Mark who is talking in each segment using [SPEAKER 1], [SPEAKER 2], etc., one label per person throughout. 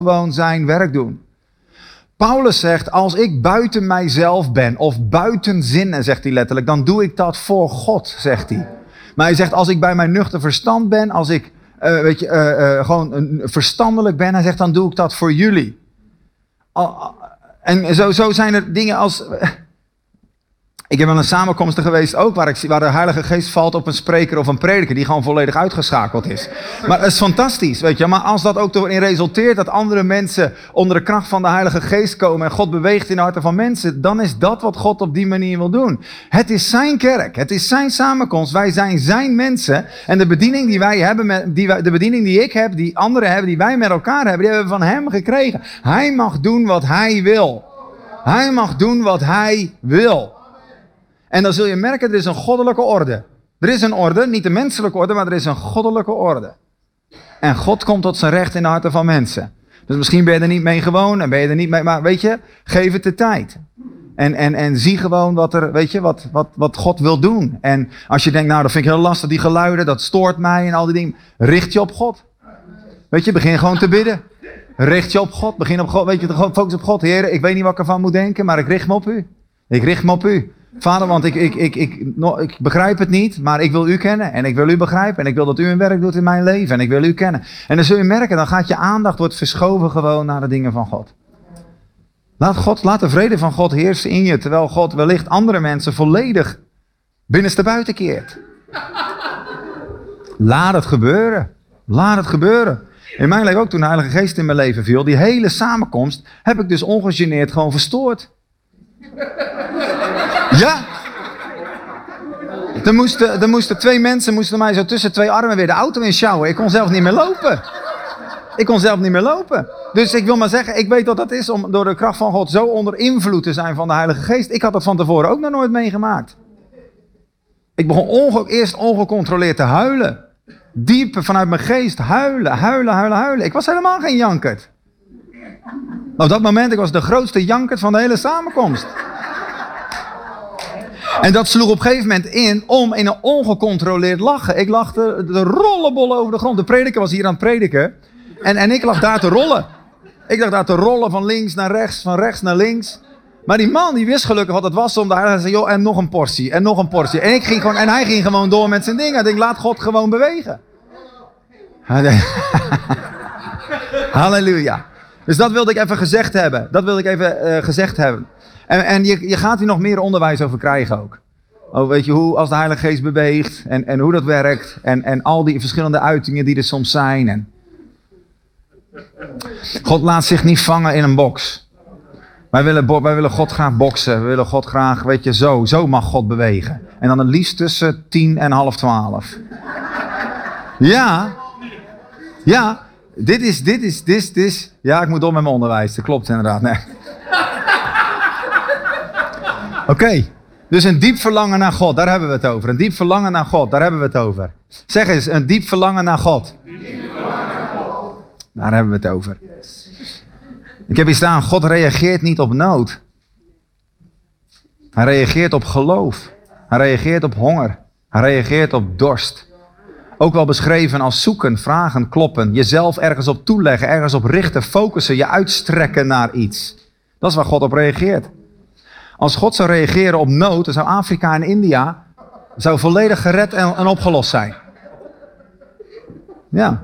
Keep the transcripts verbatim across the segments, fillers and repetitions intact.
[SPEAKER 1] gewoon zijn werk doen. Paulus zegt, als ik buiten mijzelf ben, of buiten zinnen, zegt hij letterlijk, dan doe ik dat voor God, zegt hij. Maar hij zegt, als ik bij mijn nuchter verstand ben, als ik uh, weet je, uh, uh, gewoon uh, verstandelijk ben, hij zegt, dan doe ik dat voor jullie. Uh, en zo, zo zijn er dingen als... Uh, Ik heb wel een samenkomsten geweest ook waar, ik, waar de Heilige Geest valt op een spreker of een prediker die gewoon volledig uitgeschakeld is. Maar het is fantastisch, weet je. Maar als dat ook erin resulteert dat andere mensen onder de kracht van de Heilige Geest komen en God beweegt in de harten van mensen, dan is dat wat God op die manier wil doen. Het is zijn kerk, het is zijn samenkomst, wij zijn zijn mensen en de bediening die wij hebben, met, die wij, de bediening die ik heb, die anderen hebben, die wij met elkaar hebben, die hebben we van hem gekregen. Hij mag doen wat hij wil. Hij mag doen wat hij wil. En dan zul je merken, er is een goddelijke orde. Er is een orde, niet de menselijke orde, maar er is een goddelijke orde. En God komt tot zijn recht in de harten van mensen. Dus misschien ben je er niet mee gewoon en ben je er niet mee, maar weet je, geef het de tijd. En, en, en zie gewoon wat, er, weet je, wat, wat, wat God wil doen. En als je denkt, nou dat vind ik heel lastig, die geluiden, dat stoort mij en al die dingen. Richt je op God. Weet je, begin gewoon te bidden. Richt je op God, begin op God, weet je, focus op God. Heer, ik weet niet wat ik ervan moet denken, maar ik richt me op u. Ik richt me op u. Vader, want ik, ik, ik, ik, ik begrijp het niet, maar ik wil u kennen en ik wil u begrijpen en ik wil dat u een werk doet in mijn leven en ik wil u kennen. En dan zul je merken, dan gaat je aandacht wordt verschoven gewoon naar de dingen van God. Laat, God, laat de vrede van God heersen in je, terwijl God wellicht andere mensen volledig binnenstebuiten keert. Laat het gebeuren. Laat het gebeuren. In mijn leven ook, toen de Heilige Geest in mijn leven viel, die hele samenkomst heb ik dus ongegeneerd gewoon verstoord. Ja. Er moesten, er moesten twee mensen moesten mij zo tussen twee armen weer de auto in sjouwen. Ik kon zelf niet meer lopen. Ik kon zelf niet meer lopen. Dus ik wil maar zeggen, ik weet wat dat is om door de kracht van God zo onder invloed te zijn van de Heilige Geest. Ik had dat van tevoren ook nog nooit meegemaakt. Ik begon onge- eerst ongecontroleerd te huilen. Diep vanuit mijn geest huilen, huilen, huilen, huilen. Ik was helemaal geen jankert. Op dat moment, ik was de grootste jankert van de hele samenkomst. En dat sloeg op een gegeven moment in om in een ongecontroleerd lachen. Ik lag de, de rollenbollen over de grond. De prediker was hier aan het prediken. En, en ik lag daar te rollen. Ik lag daar te rollen van links naar rechts, van rechts naar links. Maar die man die wist gelukkig wat het was om daar. Hij zei, joh, en nog een portie, en nog een portie. En, ik ging gewoon, en hij ging gewoon door met zijn dingen. Ik denk, laat God gewoon bewegen. Halleluja. Dus dat wilde ik even gezegd hebben. Dat wilde ik even uh, gezegd hebben. En, en je, je gaat hier nog meer onderwijs over krijgen ook. Oh, weet je, hoe als de Heilige Geest beweegt en, en hoe dat werkt. En, en al die verschillende uitingen die er soms zijn. En... God laat zich niet vangen in een box. Wij willen, wij willen God graag boksen. We willen God graag, weet je, zo. Zo mag God bewegen. En dan het liefst tussen tien en half twaalf. Ja. Ja. Dit is, dit is, dit is, dit is. Ja, ik moet door met mijn onderwijs. Dat klopt inderdaad. Nee. Oké, okay. Dus een diep verlangen naar God, daar hebben we het over. Een diep verlangen naar God, daar hebben we het over. Zeg eens, een diep verlangen naar God. Daar hebben we het over. Ik heb hier staan, God reageert niet op nood. Hij reageert op geloof. Hij reageert op honger. Hij reageert op dorst. Ook wel beschreven als zoeken, vragen, kloppen. Jezelf ergens op toeleggen, ergens op richten, focussen, je uitstrekken naar iets. Dat is waar God op reageert. Als God zou reageren op nood, dan zou Afrika en India zou volledig gered en, en opgelost zijn. Ja.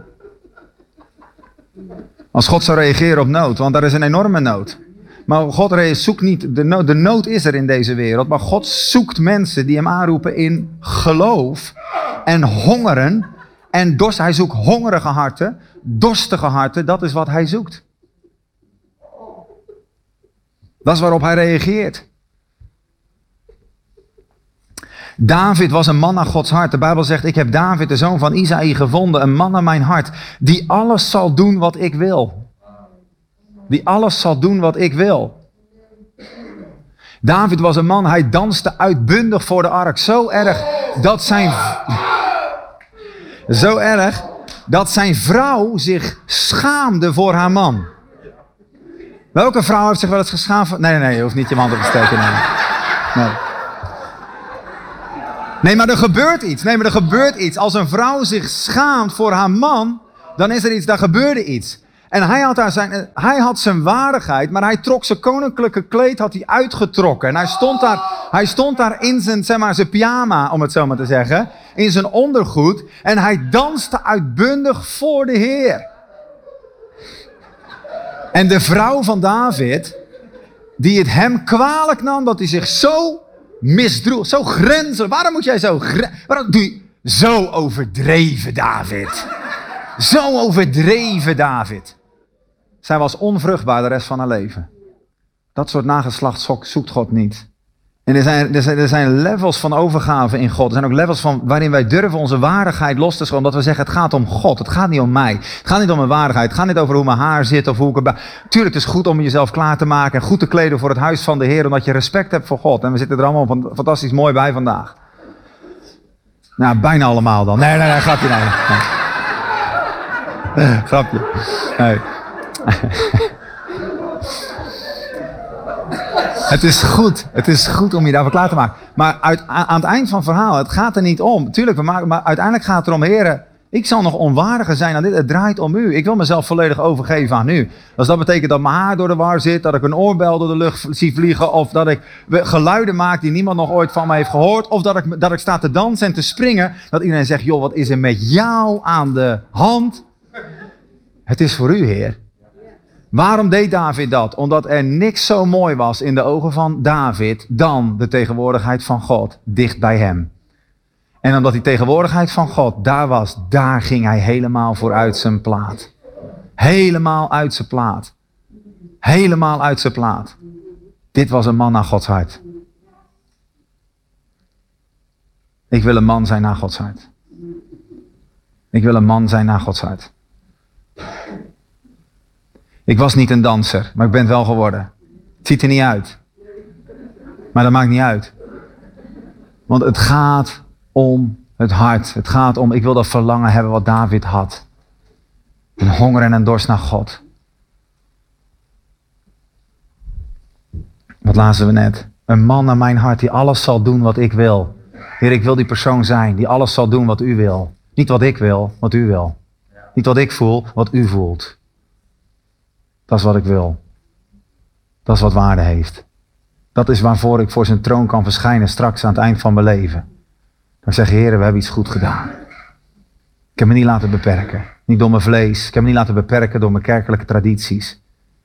[SPEAKER 1] Als God zou reageren op nood, want daar is een enorme nood. Maar God zoekt niet, de nood, de nood is er in deze wereld, maar God zoekt mensen die hem aanroepen in geloof en hongeren en dorst. Hij zoekt hongerige harten, dorstige harten, dat is wat hij zoekt. Dat is waarop hij reageert. David was een man naar Gods hart. De Bijbel zegt, ik heb David, de zoon van Isaïe, gevonden. Een man naar mijn hart. Die alles zal doen wat ik wil. Die alles zal doen wat ik wil. David was een man, hij danste uitbundig voor de ark. Zo erg dat zijn... Zo erg dat zijn vrouw zich schaamde voor haar man. Welke vrouw heeft zich wel eens geschaamd? Nee, nee, nee, je hoeft niet je hand op te steken. Nee. Nee. Nee, maar er gebeurt iets. Nee, maar er gebeurt iets. Als een vrouw zich schaamt voor haar man, dan is er iets, daar gebeurde iets. En hij had, daar zijn, hij had zijn waardigheid, maar hij trok zijn koninklijke kleed had hij uitgetrokken. En hij stond daar, hij stond daar in zijn, zeg maar, zijn pyjama, om het zo maar te zeggen. In zijn ondergoed. En hij danste uitbundig voor de Heer. En de vrouw van David, die het hem kwalijk nam dat hij zich zo misdroeg. Zo grenzelijk. Waarom moet jij zo... Gre- Waarom doe je... Zo overdreven, David. Zo overdreven, David. Zij was onvruchtbaar de rest van haar leven. Dat soort nageslacht zoekt God niet. En er zijn, er zijn, er zijn levels van overgave in God. Er zijn ook levels van waarin wij durven onze waardigheid los te schoon. Omdat we zeggen, het gaat om God. Het gaat niet om mij. Het gaat niet om mijn waardigheid. Het gaat niet over hoe mijn haar zit of hoe ik erbij... Tuurlijk, het is goed om jezelf klaar te maken en goed te kleden voor het huis van de Heer. Omdat je respect hebt voor God. En we zitten er allemaal van, fantastisch mooi bij vandaag. Nou, bijna allemaal dan. Nee, nee, nee, grapje. Nee. nee. grapje. Nee. Het is goed. Het is goed om je daarvoor klaar te maken. Maar uit, aan het eind van het verhaal, het gaat er niet om. Tuurlijk, we maken, maar uiteindelijk gaat het erom, heren, ik zal nog onwaardiger zijn dan dit. Het draait om u. Ik wil mezelf volledig overgeven aan u. Als dat betekent dat mijn haar door de war zit, dat ik een oorbel door de lucht zie vliegen, of dat ik geluiden maak die niemand nog ooit van me heeft gehoord, of dat ik, dat ik sta te dansen en te springen, dat iedereen zegt, joh, wat is er met jou aan de hand? Het is voor u, Heer. Waarom deed David dat? Omdat er niks zo mooi was in de ogen van David dan de tegenwoordigheid van God dicht bij hem. En omdat die tegenwoordigheid van God daar was, daar ging hij helemaal voor uit zijn plaat. Helemaal uit zijn plaat. Helemaal uit zijn plaat. Dit was een man naar Gods hart. Ik wil een man zijn naar Gods hart. Ik wil een man zijn naar Gods hart. Ik was niet een danser, maar ik ben het wel geworden. Het ziet er niet uit. Maar dat maakt niet uit. Want het gaat om het hart. Het gaat om, ik wil dat verlangen hebben wat David had. Een honger en een dorst naar God. Wat lazen we net? Een man naar mijn hart die alles zal doen wat ik wil. Heer, ik wil die persoon zijn die alles zal doen wat u wil. Niet wat ik wil, wat u wil. Niet wat ik voel, wat u voelt. Dat is wat ik wil. Dat is wat waarde heeft. Dat is waarvoor ik voor zijn troon kan verschijnen straks aan het eind van mijn leven. Dan zeg ik, Heer, we hebben iets goed gedaan. Ik heb me niet laten beperken. Niet door mijn vlees. Ik heb me niet laten beperken door mijn kerkelijke tradities.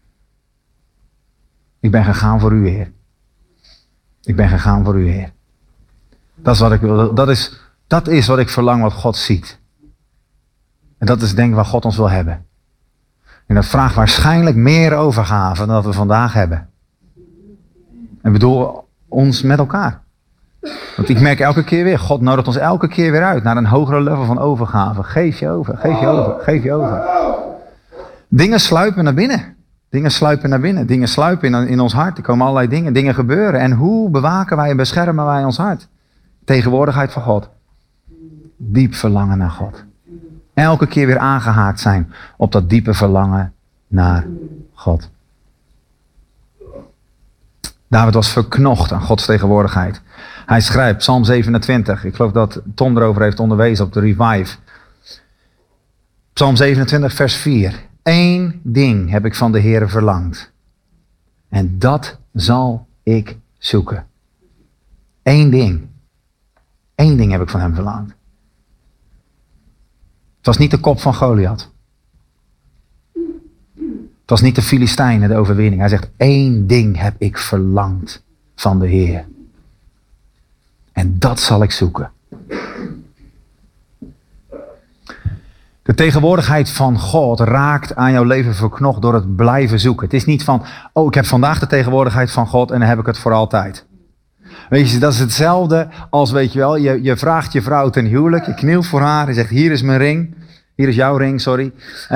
[SPEAKER 1] Ik ben gegaan voor u, Heer. Ik ben gegaan voor u, Heer. Dat is wat ik wil. Dat is, dat is wat ik verlang, wat God ziet. En dat is denk ik waar God ons wil hebben. En dat vraagt waarschijnlijk meer overgave dan dat we vandaag hebben. En bedoel, ons met elkaar. Want ik merk elke keer weer, God nodigt ons elke keer weer uit naar een hogere level van overgave. Geef je over, geef je over, geef je over. Dingen sluipen naar binnen. Dingen sluipen naar binnen. Dingen sluipen in, in ons hart. Er komen allerlei dingen. Dingen gebeuren. En hoe bewaken wij en beschermen wij ons hart? Tegenwoordigheid van God. Diep verlangen naar God. Elke keer weer aangehaakt zijn op dat diepe verlangen naar God. David was verknocht aan Gods tegenwoordigheid. Hij schrijft, Psalm zevenentwintig. Ik geloof dat Tom erover heeft onderwezen op de Revive. Psalm zevenentwintig vers vier. Eén ding heb ik van de Heere verlangd. En dat zal ik zoeken. Eén ding. Eén ding heb ik van hem verlangd. Het was niet de kop van Goliath. Het was niet de Filistijnen, de overwinning. Hij zegt, één ding heb ik verlangd van de Heer. En dat zal ik zoeken. De tegenwoordigheid van God raakt aan jouw leven verknocht door het blijven zoeken. Het is niet van, oh, ik heb vandaag de tegenwoordigheid van God en dan heb ik het voor altijd. Weet je, dat is hetzelfde als, weet je wel, je, je vraagt je vrouw ten huwelijk, je knielt voor haar, je zegt, hier is mijn ring. Hier is jouw ring, sorry.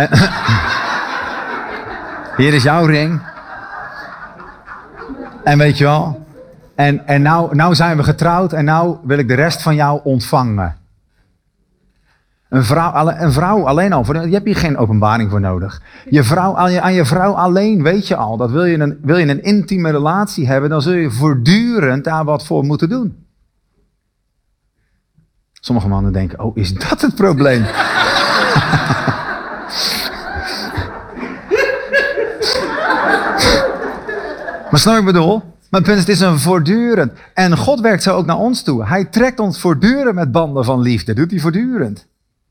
[SPEAKER 1] Hier is jouw ring. En weet je wel, en, en nou, nou zijn we getrouwd en nou wil ik de rest van jou ontvangen. Een vrouw, een vrouw alleen al, je hebt hier geen openbaring voor nodig. Je vrouw, aan, je, aan je vrouw alleen weet je al, dat wil je, een, wil je een intieme relatie hebben, dan zul je voortdurend daar wat voor moeten doen. Sommige mannen denken, oh, is dat het probleem? Maar snap je wat ik bedoel? Maar het punt is, het is een voortdurend. En God werkt zo ook naar ons toe. Hij trekt ons voortdurend met banden van liefde. Dat doet hij voortdurend.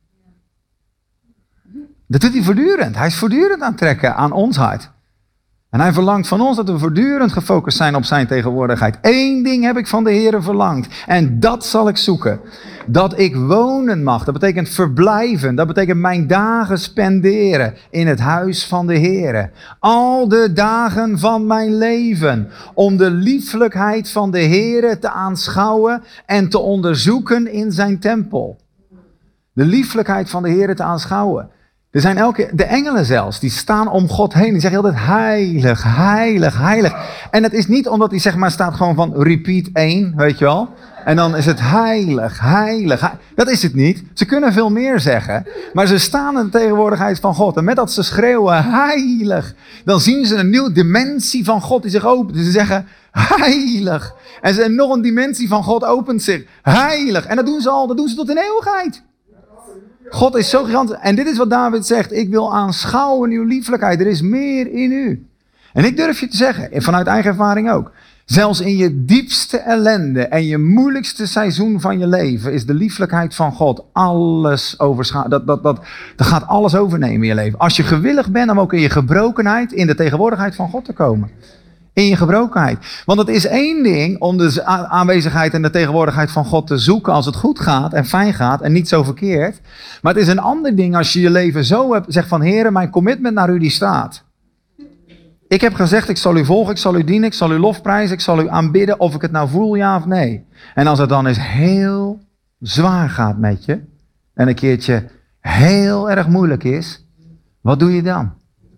[SPEAKER 1] Dat doet hij voortdurend. Hij is voortdurend aan het trekken aan ons hart. En hij verlangt van ons dat we voortdurend gefocust zijn op zijn tegenwoordigheid. Eén ding heb ik van de Heere verlangd. En dat zal ik zoeken. Dat ik wonen mag. Dat betekent verblijven. Dat betekent mijn dagen spenderen in het huis van de Heere. Al de dagen van mijn leven. Om de lieflijkheid van de Heere te aanschouwen en te onderzoeken in zijn tempel. De lieflijkheid van de Heere te aanschouwen. Er zijn elke, de engelen zelfs, die staan om God heen. Die zeggen altijd heilig, heilig, heilig. En het is niet omdat hij zeg maar staat gewoon van repeat één, weet je wel. En dan is het heilig, heilig, heilig. Dat is het niet. Ze kunnen veel meer zeggen. Maar ze staan in de tegenwoordigheid van God. En met dat ze schreeuwen heilig. Dan zien ze een nieuwe dimensie van God die zich opent. Ze zeggen heilig. En ze, nog een dimensie van God opent zich. Heilig. En dat doen ze al, dat doen ze tot in eeuwigheid. God is zo gigantisch. En dit is wat David zegt. Ik wil aanschouwen uw lieflijkheid. Er is meer in u. En ik durf je te zeggen, vanuit eigen ervaring ook. Zelfs in je diepste ellende en je moeilijkste seizoen van je leven is de lieflijkheid van God alles overschaduwd. Dat, dat, dat, dat gaat alles overnemen in je leven. Als je gewillig bent om ook in je gebrokenheid in de tegenwoordigheid van God te komen. In je gebrokenheid. Want het is één ding om de aanwezigheid en de tegenwoordigheid van God te zoeken als het goed gaat en fijn gaat en niet zo verkeerd. Maar het is een ander ding als je je leven zo hebt, zegt van Heere, mijn commitment naar u die staat. Ik heb gezegd, ik zal u volgen, ik zal u dienen, ik zal u lofprijzen, ik zal u aanbidden of ik het nou voel, ja of nee. En als het dan eens heel zwaar gaat met je en een keertje heel erg moeilijk is, wat doe je dan?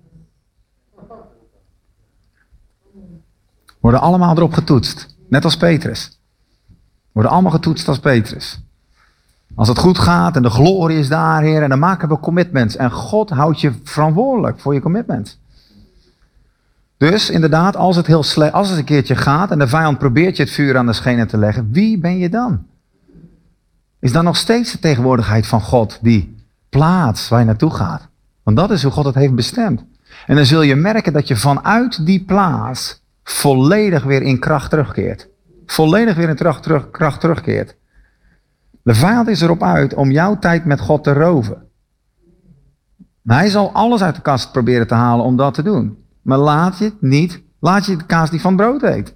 [SPEAKER 1] Worden allemaal erop getoetst. Net als Petrus. Worden allemaal getoetst als Petrus. Als het goed gaat en de glorie is daar, Heer, en dan maken we commitments. En God houdt je verantwoordelijk voor je commitments. Dus inderdaad, als het, heel sle- als het een keertje gaat en de vijand probeert je het vuur aan de schenen te leggen, wie ben je dan? Is dan nog steeds de tegenwoordigheid van God die plaats waar je naartoe gaat? Want dat is hoe God het heeft bestemd. En dan zul je merken dat je vanuit die plaats volledig weer in kracht terugkeert. Volledig weer in kracht, terug, kracht terugkeert. De vijand is erop uit om jouw tijd met God te roven. Maar hij zal alles uit de kast proberen te halen om dat te doen. Maar laat je het niet, laat je de kaas die van brood eet.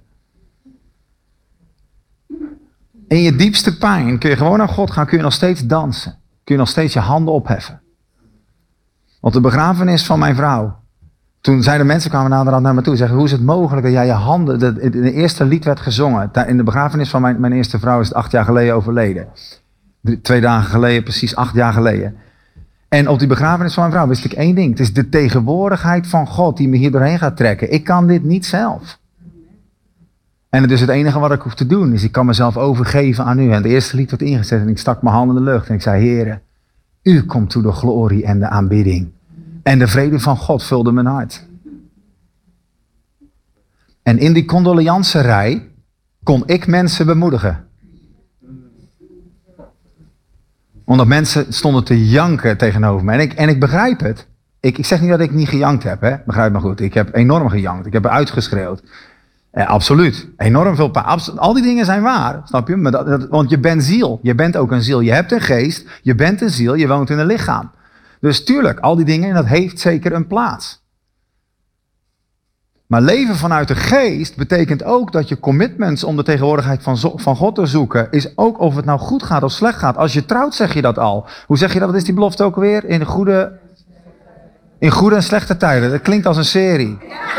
[SPEAKER 1] In je diepste pijn kun je gewoon naar God gaan, kun je nog steeds dansen. Kun je nog steeds je handen opheffen. Want de begrafenis van mijn vrouw, toen zeiden mensen, kwamen naderhand naar me toe, zeggen, hoe is het mogelijk dat jij je handen, de, de eerste lied werd gezongen. In de begrafenis van mijn, mijn eerste vrouw is het acht jaar geleden overleden. Twee dagen geleden, precies acht jaar geleden. En op die begrafenis van mijn vrouw wist ik één ding. Het is de tegenwoordigheid van God die me hier doorheen gaat trekken. Ik kan dit niet zelf. En dus het enige wat ik hoef te doen is, ik kan mezelf overgeven aan u. En het eerste lied werd ingezet en ik stak mijn handen in de lucht. En ik zei, Heere, u komt toe de glorie en de aanbidding. En de vrede van God vulde mijn hart. En in die condoleancerij kon ik mensen bemoedigen. Omdat mensen stonden te janken tegenover me. En ik, en ik begrijp het. Ik, ik zeg niet dat ik niet gejankt heb, hè? Begrijp me goed. Ik heb enorm gejankt. Ik heb uitgeschreeuwd. Eh, absoluut. Enorm veel pijn. Absolu- Al die dingen zijn waar, snap je? Maar dat, dat, want je bent ziel. Je bent ook een ziel. Je hebt een geest. Je bent een ziel. Je woont in een lichaam. Dus tuurlijk, al die dingen, en dat heeft zeker een plaats. Maar leven vanuit de geest betekent ook dat je commitments om de tegenwoordigheid van, zo- van God te zoeken, is ook of het nou goed gaat of slecht gaat. Als je trouwt zeg je dat al. Hoe zeg je dat? Wat is die belofte ook weer? In goede, in goede en slechte tijden. Dat klinkt als een serie.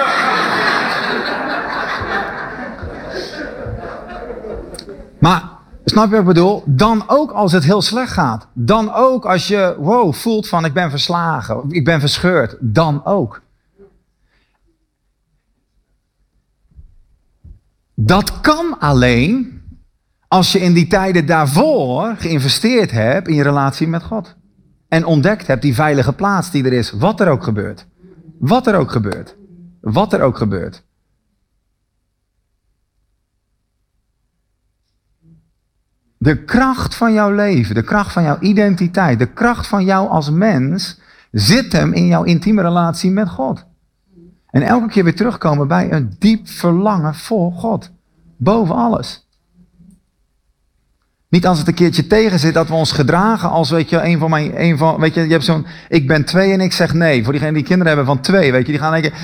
[SPEAKER 1] Maar, snap je wat ik bedoel? Dan ook als het heel slecht gaat. Dan ook als je, wow, voelt van ik ben verslagen. Ik ben verscheurd. Dan ook. Dat kan alleen als je in die tijden daarvoor geïnvesteerd hebt in je relatie met God. En ontdekt hebt die veilige plaats die er is. Wat er ook gebeurt. Wat er ook gebeurt. Wat er ook gebeurt. De kracht van jouw leven, de kracht van jouw identiteit, de kracht van jou als mens zit hem in jouw intieme relatie met God. En elke keer weer terugkomen bij een diep verlangen voor God. Boven alles. Niet als het een keertje tegen zit dat we ons gedragen als, weet je, een van mijn, een van, weet je, je hebt zo'n, ik ben twee en ik zeg nee. Voor diegenen die kinderen hebben van twee, weet je, die gaan denken,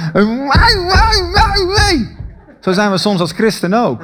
[SPEAKER 1] zo zijn we soms als christen ook.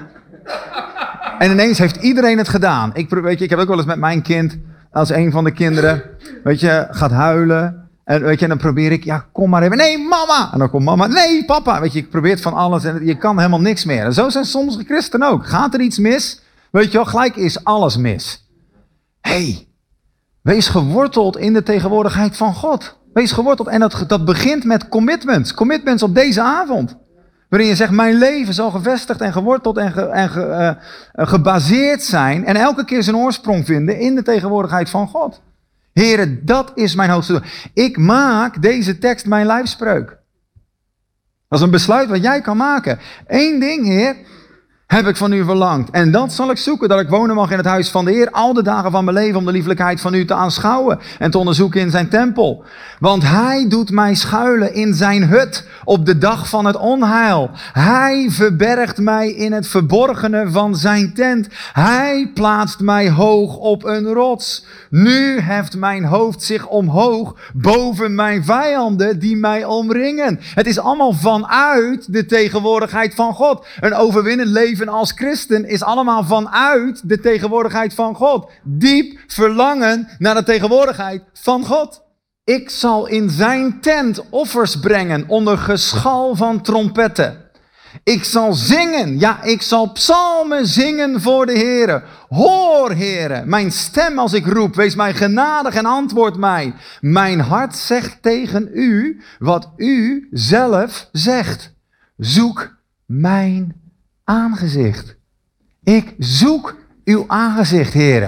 [SPEAKER 1] En ineens heeft iedereen het gedaan. Ik, weet je, ik heb ook wel eens met mijn kind, als een van de kinderen, weet je, gaat huilen. En weet je, dan probeer ik, ja, kom maar even. Nee, mama! En dan komt mama, nee, papa. Weet je, ik probeer het van alles en je kan helemaal niks meer. En zo zijn sommige christenen ook. Gaat er iets mis? Weet je wel, gelijk is alles mis. Hé, hey, wees geworteld in de tegenwoordigheid van God. Wees geworteld. En dat, dat begint met commitments. Commitments op deze avond. Waarin je zegt, mijn leven zal gevestigd en geworteld en, ge, en ge, uh, uh, gebaseerd zijn. En elke keer zijn oorsprong vinden in de tegenwoordigheid van God. Heren, dat is mijn hoogste doel. Ik maak deze tekst mijn lijfspreuk. Dat is een besluit wat jij kan maken. Eén ding, Heer, heb ik van u verlangd. En dat zal ik zoeken, dat ik wonen mag in het huis van de Heer al de dagen van mijn leven om de liefelijkheid van u te aanschouwen en te onderzoeken in zijn tempel. Want hij doet mij schuilen in zijn hut op de dag van het onheil. Hij verbergt mij in het verborgene van zijn tent. Hij plaatst mij hoog op een rots. Nu heft mijn hoofd zich omhoog boven mijn vijanden die mij omringen. Het is allemaal vanuit de tegenwoordigheid van God. Een overwinnend leven als christen is allemaal vanuit de tegenwoordigheid van God. Diep verlangen naar de tegenwoordigheid van God. Ik zal in zijn tent offers brengen onder geschal van trompetten. Ik zal zingen, ja, ik zal psalmen zingen voor de Heere. Hoor, Heere, mijn stem als ik roep, wees mij genadig en antwoord mij. Mijn hart zegt tegen u wat u zelf zegt. Zoek mijn aangezicht. Ik zoek uw aangezicht, Heere.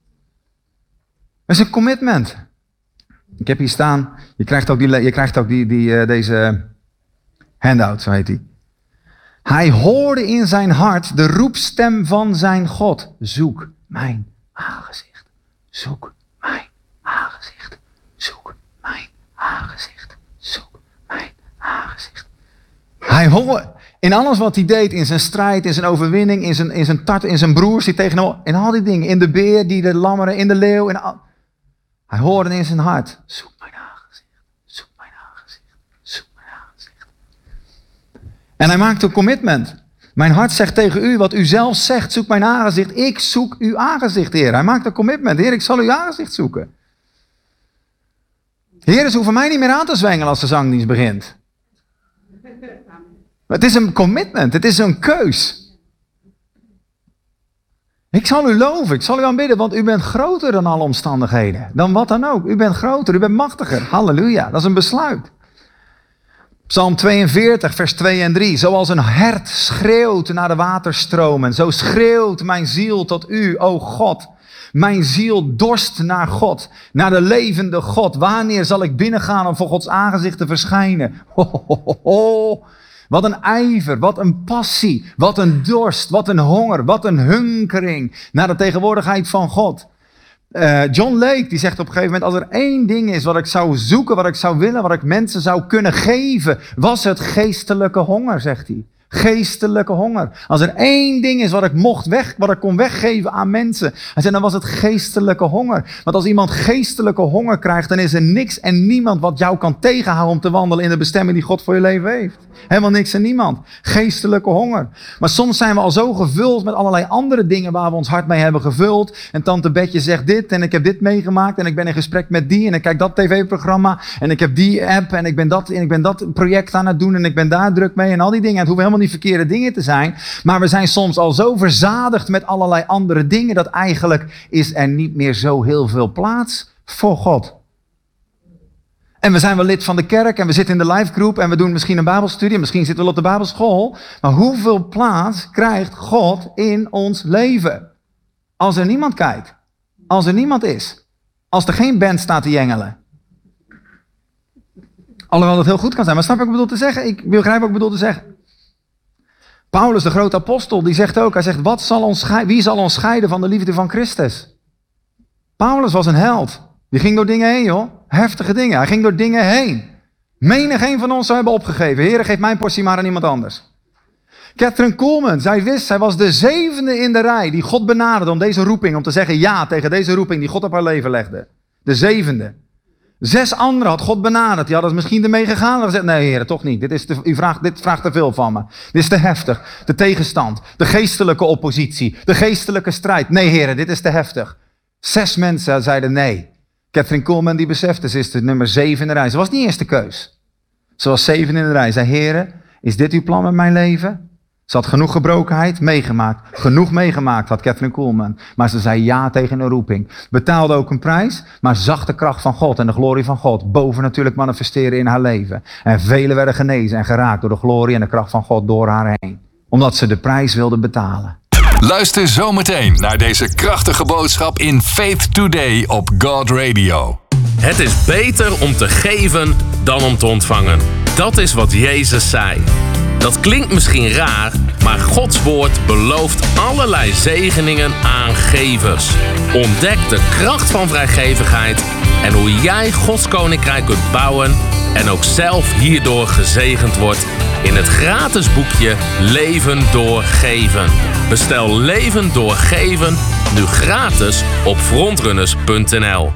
[SPEAKER 1] Dat is een commitment. Ik heb hier staan, je krijgt ook, die, je krijgt ook die, die, uh, deze handout, zo heet die. Hij hoorde in zijn hart de roepstem van zijn God. Zoek mijn aangezicht. Zoek mijn aangezicht. Zoek mijn aangezicht. Zoek mijn aangezicht. Hij hoorde in alles wat hij deed, in zijn strijd, in zijn overwinning, in zijn, in zijn tart, in zijn broers die tegen hem, in al die dingen, in de beer, die de lammeren, in de leeuw. In al... Hij hoorde in zijn hart, zoek mijn aangezicht, zoek mijn aangezicht, zoek mijn aangezicht. En hij maakte een commitment. Mijn hart zegt tegen u wat u zelf zegt, zoek mijn aangezicht. Ik zoek uw aangezicht, Heer. Hij maakt een commitment. Heer, ik zal uw aangezicht zoeken. Heer, ze hoeven mij niet meer aan te zwengelen als de zangdienst begint. Het is een commitment, het is een keus. Ik zal u loven, ik zal u aanbidden, want u bent groter dan alle omstandigheden. Dan wat dan ook. U bent groter, u bent machtiger. Halleluja, dat is een besluit. Psalm tweeënveertig, vers twee en drie. Zoals een hert schreeuwt naar de waterstromen, zo schreeuwt mijn ziel tot u, o God. Mijn ziel dorst naar God, naar de levende God. Wanneer zal ik binnengaan om voor Gods aangezicht te verschijnen? Ho, ho, ho, ho. Wat een ijver, wat een passie, wat een dorst, wat een honger, wat een hunkering naar de tegenwoordigheid van God. Uh, John Lake die zegt op een gegeven moment, als er één ding is wat ik zou zoeken, wat ik zou willen, wat ik mensen zou kunnen geven, was het geestelijke honger, zegt hij. Geestelijke honger. Als er één ding is wat ik mocht weg, wat ik kon weggeven aan mensen, hij zei, dan was het geestelijke honger. Want als iemand geestelijke honger krijgt, dan is er niks en niemand wat jou kan tegenhouden om te wandelen in de bestemming die God voor je leven heeft. Helemaal niks en niemand. Geestelijke honger. Maar soms zijn we al zo gevuld met allerlei andere dingen waar we ons hart mee hebben gevuld. En tante Betje zegt dit en ik heb dit meegemaakt en ik ben in gesprek met die en ik kijk dat tv-programma en ik heb die app en ik ben dat, en ik ben dat project aan het doen en ik ben daar druk mee en al die dingen. Het hoeven helemaal niet verkeerde dingen te zijn, maar we zijn soms al zo verzadigd met allerlei andere dingen dat eigenlijk is er niet meer zo heel veel plaats voor God. En we zijn wel lid van de kerk en we zitten in de live groep en we doen misschien een Bijbelstudie, misschien zitten we op de Bijbelschool, maar hoeveel plaats krijgt God in ons leven? Als er niemand kijkt, als er niemand is, als er geen band staat te jengelen. Alhoewel dat heel goed kan zijn, maar snap je wat ik bedoel te zeggen? Ik begrijp wat ik bedoel te zeggen. Paulus, de grote apostel, die zegt ook, hij zegt, wat zal ons scheiden, wie zal ons scheiden van de liefde van Christus? Paulus was een held. Die ging door dingen heen, joh. Heftige dingen. Hij ging door dingen heen. Menig een van ons zou hebben opgegeven. Heere, geef mijn portie maar aan iemand anders. Kathryn Kuhlman, zij wist, zij was de zevende in de rij die God benaderde om deze roeping, om te zeggen ja tegen deze roeping die God op haar leven legde. De zevende. Zes anderen had God benaderd. Die hadden misschien ermee gegaan en gezegd, nee heren, toch niet. Dit, is te, u vraagt, dit vraagt te veel van me. Dit is te heftig. De tegenstand, de geestelijke oppositie, de geestelijke strijd. Nee heren, dit is te heftig. Zes mensen zeiden nee. Kathryn Kuhlman die besefte, ze is de nummer zeven in de rij. Ze was niet eerste keus. Ze was zeven in de rij. Ze zei, heren, is dit uw plan met mijn leven? Ze had genoeg gebrokenheid meegemaakt. Genoeg meegemaakt had Kathryn Kuhlman. Maar ze zei ja tegen een roeping. Betaalde ook een prijs, maar zag de kracht van God en de glorie van God boven natuurlijk manifesteren in haar leven. En velen werden genezen en geraakt door de glorie en de kracht van God door haar heen. Omdat ze de prijs wilde betalen.
[SPEAKER 2] Luister zometeen naar deze krachtige boodschap in Faith Today op God Radio.
[SPEAKER 3] Het is beter om te geven dan om te ontvangen. Dat is wat Jezus zei. Dat klinkt misschien raar, maar Gods woord belooft allerlei zegeningen aan gevers. Ontdek de kracht van vrijgevigheid en hoe jij Gods koninkrijk kunt bouwen en ook zelf hierdoor gezegend wordt in het gratis boekje Leven door Geven. Bestel Leven door Geven nu gratis op frontrunners punt n l.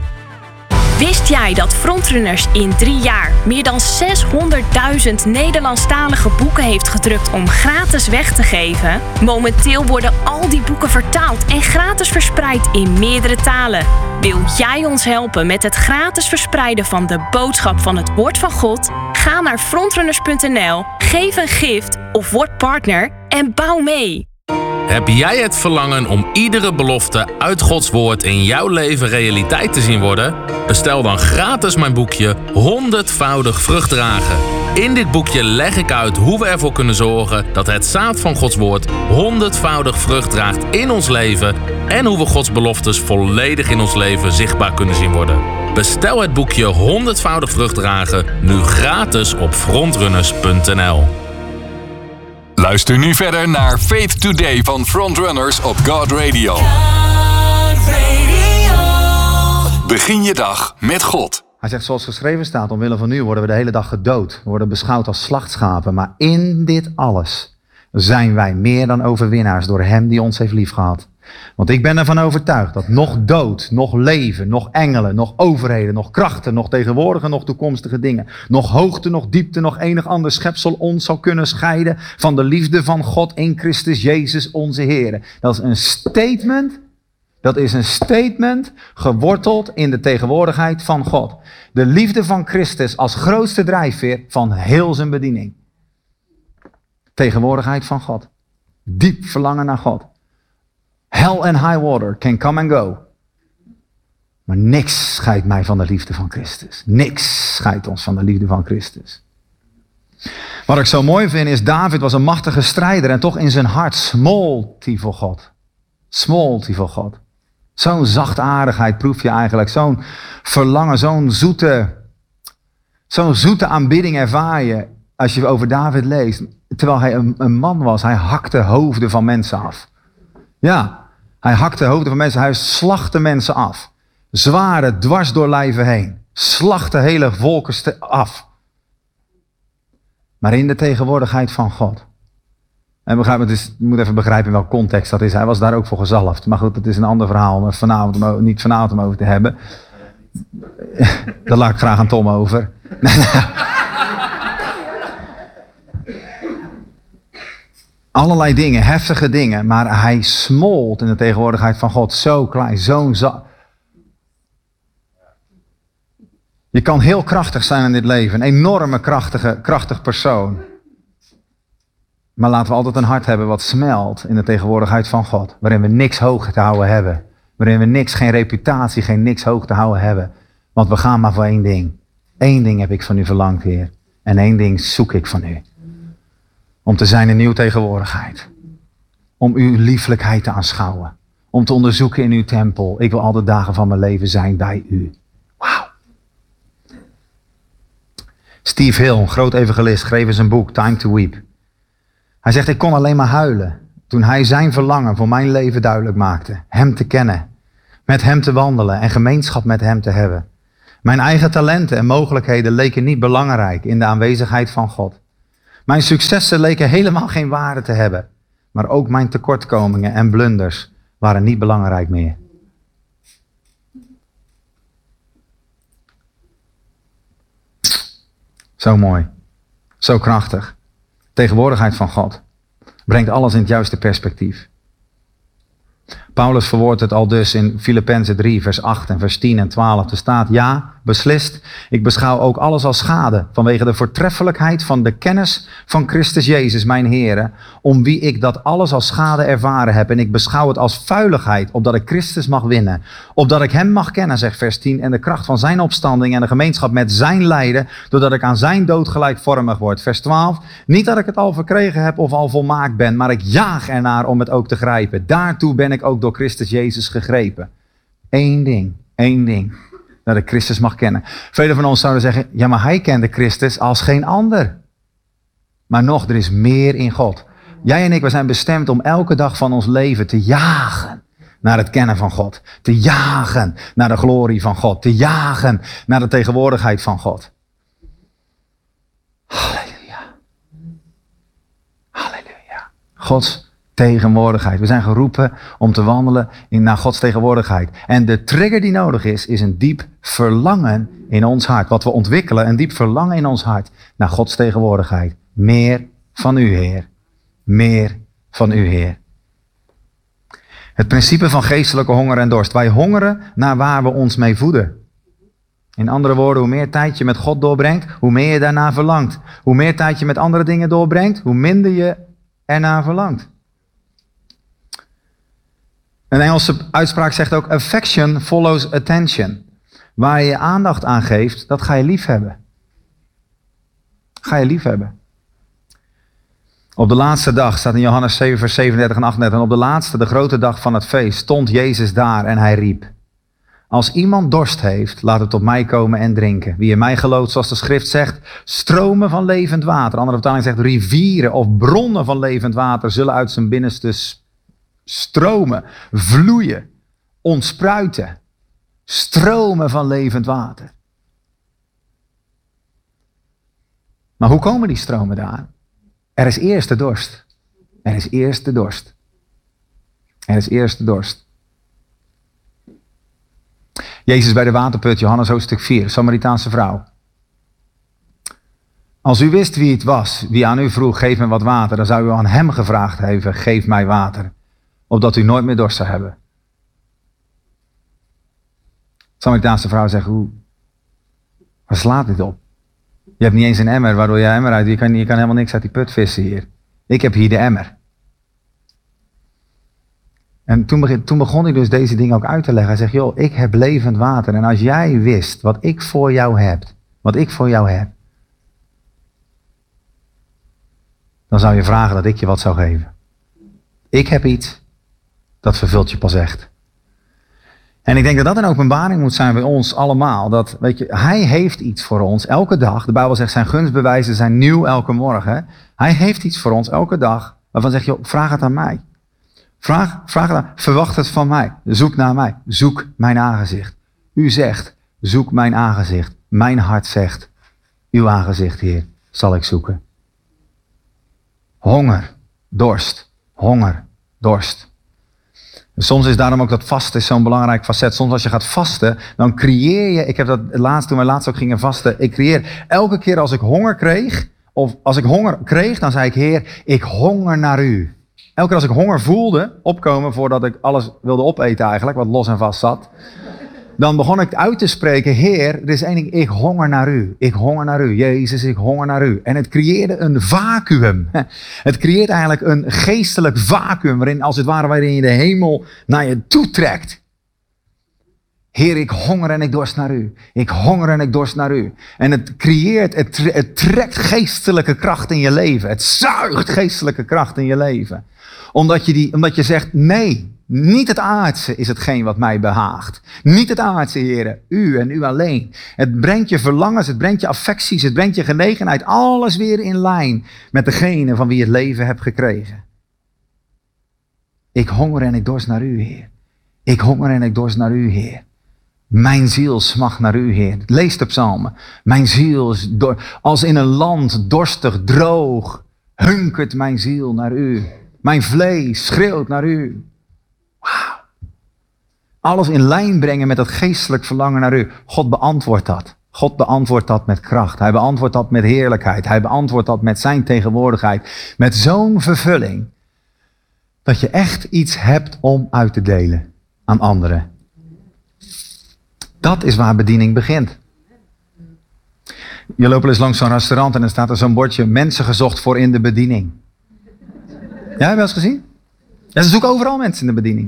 [SPEAKER 4] Wist jij dat Frontrunners in drie jaar meer dan zeshonderdduizend Nederlandstalige boeken heeft gedrukt om gratis weg te geven? Momenteel worden al die boeken vertaald en gratis verspreid in meerdere talen. Wil jij ons helpen met het gratis verspreiden van de boodschap van het woord van God? Ga naar frontrunners punt n l, geef een gift of word partner en bouw mee.
[SPEAKER 3] Heb jij het verlangen om iedere belofte uit Gods woord in jouw leven realiteit te zien worden? Bestel dan gratis mijn boekje honderdvoudig vrucht dragen. In dit boekje leg ik uit hoe we ervoor kunnen zorgen dat het zaad van Gods woord honderdvoudig vrucht draagt in ons leven en hoe we Gods beloftes volledig in ons leven zichtbaar kunnen zien worden. Bestel het boekje honderdvoudig vrucht dragen nu gratis op frontrunners punt n l.
[SPEAKER 2] Luister nu verder naar Faith Today van Frontrunners op God Radio. God Radio. Begin je dag met God.
[SPEAKER 1] Hij zegt, zoals geschreven staat, omwille van u worden we de hele dag gedood. We worden beschouwd als slachtschapen. Maar in dit alles zijn wij meer dan overwinnaars door hem die ons heeft liefgehad. Want ik ben ervan overtuigd dat nog dood, nog leven, nog engelen, nog overheden, nog krachten, nog tegenwoordige, nog toekomstige dingen, nog hoogte, nog diepte, nog enig ander schepsel ons zal kunnen scheiden van de liefde van God in Christus Jezus onze Heer. Dat is een statement, dat is een statement geworteld in de tegenwoordigheid van God. De liefde van Christus als grootste drijfveer van heel zijn bediening. Tegenwoordigheid van God. Diep verlangen naar God. Hell and high water can come and go. Maar niks scheidt mij van de liefde van Christus. Niks scheidt ons van de liefde van Christus. Wat ik zo mooi vind is, David was een machtige strijder en toch in zijn hart smolt hij voor God. Smolt hij voor God. Zo'n zachtaardigheid proef je eigenlijk. Zo'n verlangen, zo'n zoete, zo'n zoete aanbidding ervaar je als je over David leest. Terwijl hij een, een man was, hij hakte hoofden van mensen af. Ja. Hij hakte hoofden van mensen, hij slachtte mensen af. Zware, dwars door lijven heen. Slachtte hele volken af. Maar in de tegenwoordigheid van God. En begrijp, het is, je moet even begrijpen in welk context dat is. Hij was daar ook voor gezalfd. Maar goed, dat is een ander verhaal om vanavond om, niet vanavond om over te hebben. Daar laat ik graag aan Tom over. Allerlei dingen, heftige dingen, maar hij smolt in de tegenwoordigheid van God. Zo klein, zo'n za- Je kan heel krachtig zijn in dit leven, een enorme krachtige, krachtig persoon. Maar laten we altijd een hart hebben wat smelt in de tegenwoordigheid van God. Waarin we niks hoog te houden hebben. Waarin we niks, geen reputatie, geen niks hoog te houden hebben. Want we gaan maar voor één ding. Eén ding heb ik van u verlangd, Heer. En één ding zoek ik van u. Om te zijn in uw tegenwoordigheid. Om uw lieflijkheid te aanschouwen. Om te onderzoeken in uw tempel. Ik wil al de dagen van mijn leven zijn bij u. Wauw. Steve Hill, een groot evangelist, schreef in zijn boek Time to Weep. Hij zegt, ik kon alleen maar huilen. Toen hij zijn verlangen voor mijn leven duidelijk maakte. Hem te kennen. Met hem te wandelen en gemeenschap met hem te hebben. Mijn eigen talenten en mogelijkheden leken niet belangrijk in de aanwezigheid van God. Mijn successen leken helemaal geen waarde te hebben. Maar ook mijn tekortkomingen en blunders waren niet belangrijk meer. Zo mooi. Zo krachtig. Tegenwoordigheid van God brengt alles in het juiste perspectief. Paulus verwoordt het al dus in Filippenzen drie, vers acht en vers tien en twaalf. Er staat, ja, beslist, ik beschouw ook alles als schade vanwege de voortreffelijkheid van de kennis van Christus Jezus, mijn Heere, om wie ik dat alles als schade ervaren heb. En ik beschouw het als vuiligheid, opdat ik Christus mag winnen. Opdat ik hem mag kennen, zegt vers tien, en de kracht van zijn opstanding en de gemeenschap met zijn lijden, doordat ik aan zijn dood gelijkvormig word. Vers twaalf, niet dat ik het al verkregen heb of al volmaakt ben, maar ik jaag ernaar om het ook te grijpen. Daartoe ben ik ook door Christus Jezus gegrepen. Eén ding, één ding. Dat ik Christus mag kennen. Velen van ons zouden zeggen, ja, maar hij kende Christus als geen ander. Maar nog, er is meer in God. Jij en ik, we zijn bestemd om elke dag van ons leven te jagen naar het kennen van God. Te jagen naar de glorie van God. Te jagen naar de tegenwoordigheid van God. Halleluja. Halleluja. Gods tegenwoordigheid. We zijn geroepen om te wandelen in, naar Gods tegenwoordigheid. En de trigger die nodig is, is een diep verlangen in ons hart. Wat we ontwikkelen, een diep verlangen in ons hart naar Gods tegenwoordigheid. Meer van u, Heer. Meer van u, Heer. Het principe van geestelijke honger en dorst. Wij hongeren naar waar we ons mee voeden. In andere woorden, hoe meer tijd je met God doorbrengt, hoe meer je daarna verlangt. Hoe meer tijd je met andere dingen doorbrengt, hoe minder je ernaar verlangt. Een Engelse uitspraak zegt ook, affection follows attention. Waar je je aandacht aan geeft, dat ga je lief hebben. Ga je lief hebben. Op de laatste dag, staat in Johannes zeven, vers zevenendertig en achtendertig. En op de laatste, de grote dag van het feest, stond Jezus daar en hij riep. Als iemand dorst heeft, laat het tot mij komen en drinken. Wie in mij gelooft, zoals de schrift zegt, stromen van levend water. Andere vertaling zegt, rivieren of bronnen van levend water zullen uit zijn binnenste stromen, vloeien, ontspruiten. Stromen van levend water. Maar hoe komen die stromen daar? Er is eerst de dorst. Er is eerst de dorst. Er is eerst de dorst. Jezus bij de waterput, Johannes hoofdstuk vier, Samaritaanse vrouw. Als u wist wie het was, wie aan u vroeg, geef me wat water, dan zou u aan hem gevraagd hebben, geef mij water. Opdat u nooit meer dorst zou hebben. De Samaritaanse vrouw zegt, hoe, waar slaat dit op? Je hebt niet eens een emmer, waardoor je emmer uit, je kan, je kan helemaal niks uit die put vissen hier. Ik heb hier de emmer. En toen begon, toen begon hij dus deze dingen ook uit te leggen. Hij zegt, joh, ik heb levend water. En als jij wist wat ik voor jou heb, wat ik voor jou heb, dan zou je vragen dat ik je wat zou geven. Ik heb iets, dat vervult je pas echt. En ik denk dat dat een openbaring moet zijn bij ons allemaal. Dat, weet je, hij heeft iets voor ons elke dag. De Bijbel zegt, zijn gunstbewijzen zijn nieuw elke morgen. Hij heeft iets voor ons elke dag. Waarvan zeg je, joh, vraag het aan mij. Vraag, vraag het aan, verwacht het van mij. Zoek naar mij. Zoek mijn aangezicht. U zegt, zoek mijn aangezicht. Mijn hart zegt, uw aangezicht, Heer, zal ik zoeken. Honger, dorst, honger, dorst. Soms is daarom ook dat vasten zo'n belangrijk facet. Soms als je gaat vasten, dan creëer je, ik heb dat laatst, toen wij laatst ook gingen vasten, ik creëer elke keer als ik honger kreeg, of als ik honger kreeg, dan zei ik, Heer, ik honger naar u. Elke keer als ik honger voelde, opkomen voordat ik alles wilde opeten eigenlijk, wat los en vast zat, dan begon ik uit te spreken, Heer, er is één ding, ik honger naar u. Ik honger naar u. Jezus, ik honger naar u. En het creëerde een vacuüm. Het creëert eigenlijk een geestelijk vacuüm, waarin als het ware waarin je de hemel naar je toe trekt. Heer, ik honger en ik dorst naar u. Ik honger en ik dorst naar u. En het creëert, het, het trekt geestelijke kracht in je leven. Het zuigt geestelijke kracht in je leven. Omdat je, die, omdat je zegt, nee, niet het aardse is hetgeen wat mij behaagt. Niet het aardse, Heer, u en u alleen. Het brengt je verlangens, het brengt je affecties, het brengt je genegenheid. Alles weer in lijn met degene van wie je het leven hebt gekregen. Ik honger en ik dorst naar u, Heer. Ik honger en ik dorst naar u, Heer. Mijn ziel smacht naar u, Heer. Lees de psalmen. Mijn ziel is door, als in een land dorstig, droog, hunkert mijn ziel naar u. Mijn vlees schreeuwt naar u. Wauw. Alles in lijn brengen met dat geestelijk verlangen naar u. God beantwoordt dat. God beantwoordt dat met kracht. Hij beantwoordt dat met heerlijkheid. Hij beantwoordt dat met zijn tegenwoordigheid. Met zo'n vervulling. Dat je echt iets hebt om uit te delen aan anderen. Dat is waar bediening begint. Je loopt wel eens langs zo'n restaurant en dan staat er zo'n bordje mensen gezocht voor in de bediening. Ja, heb je wel eens gezien? Ja, ze zoeken overal mensen in de bediening.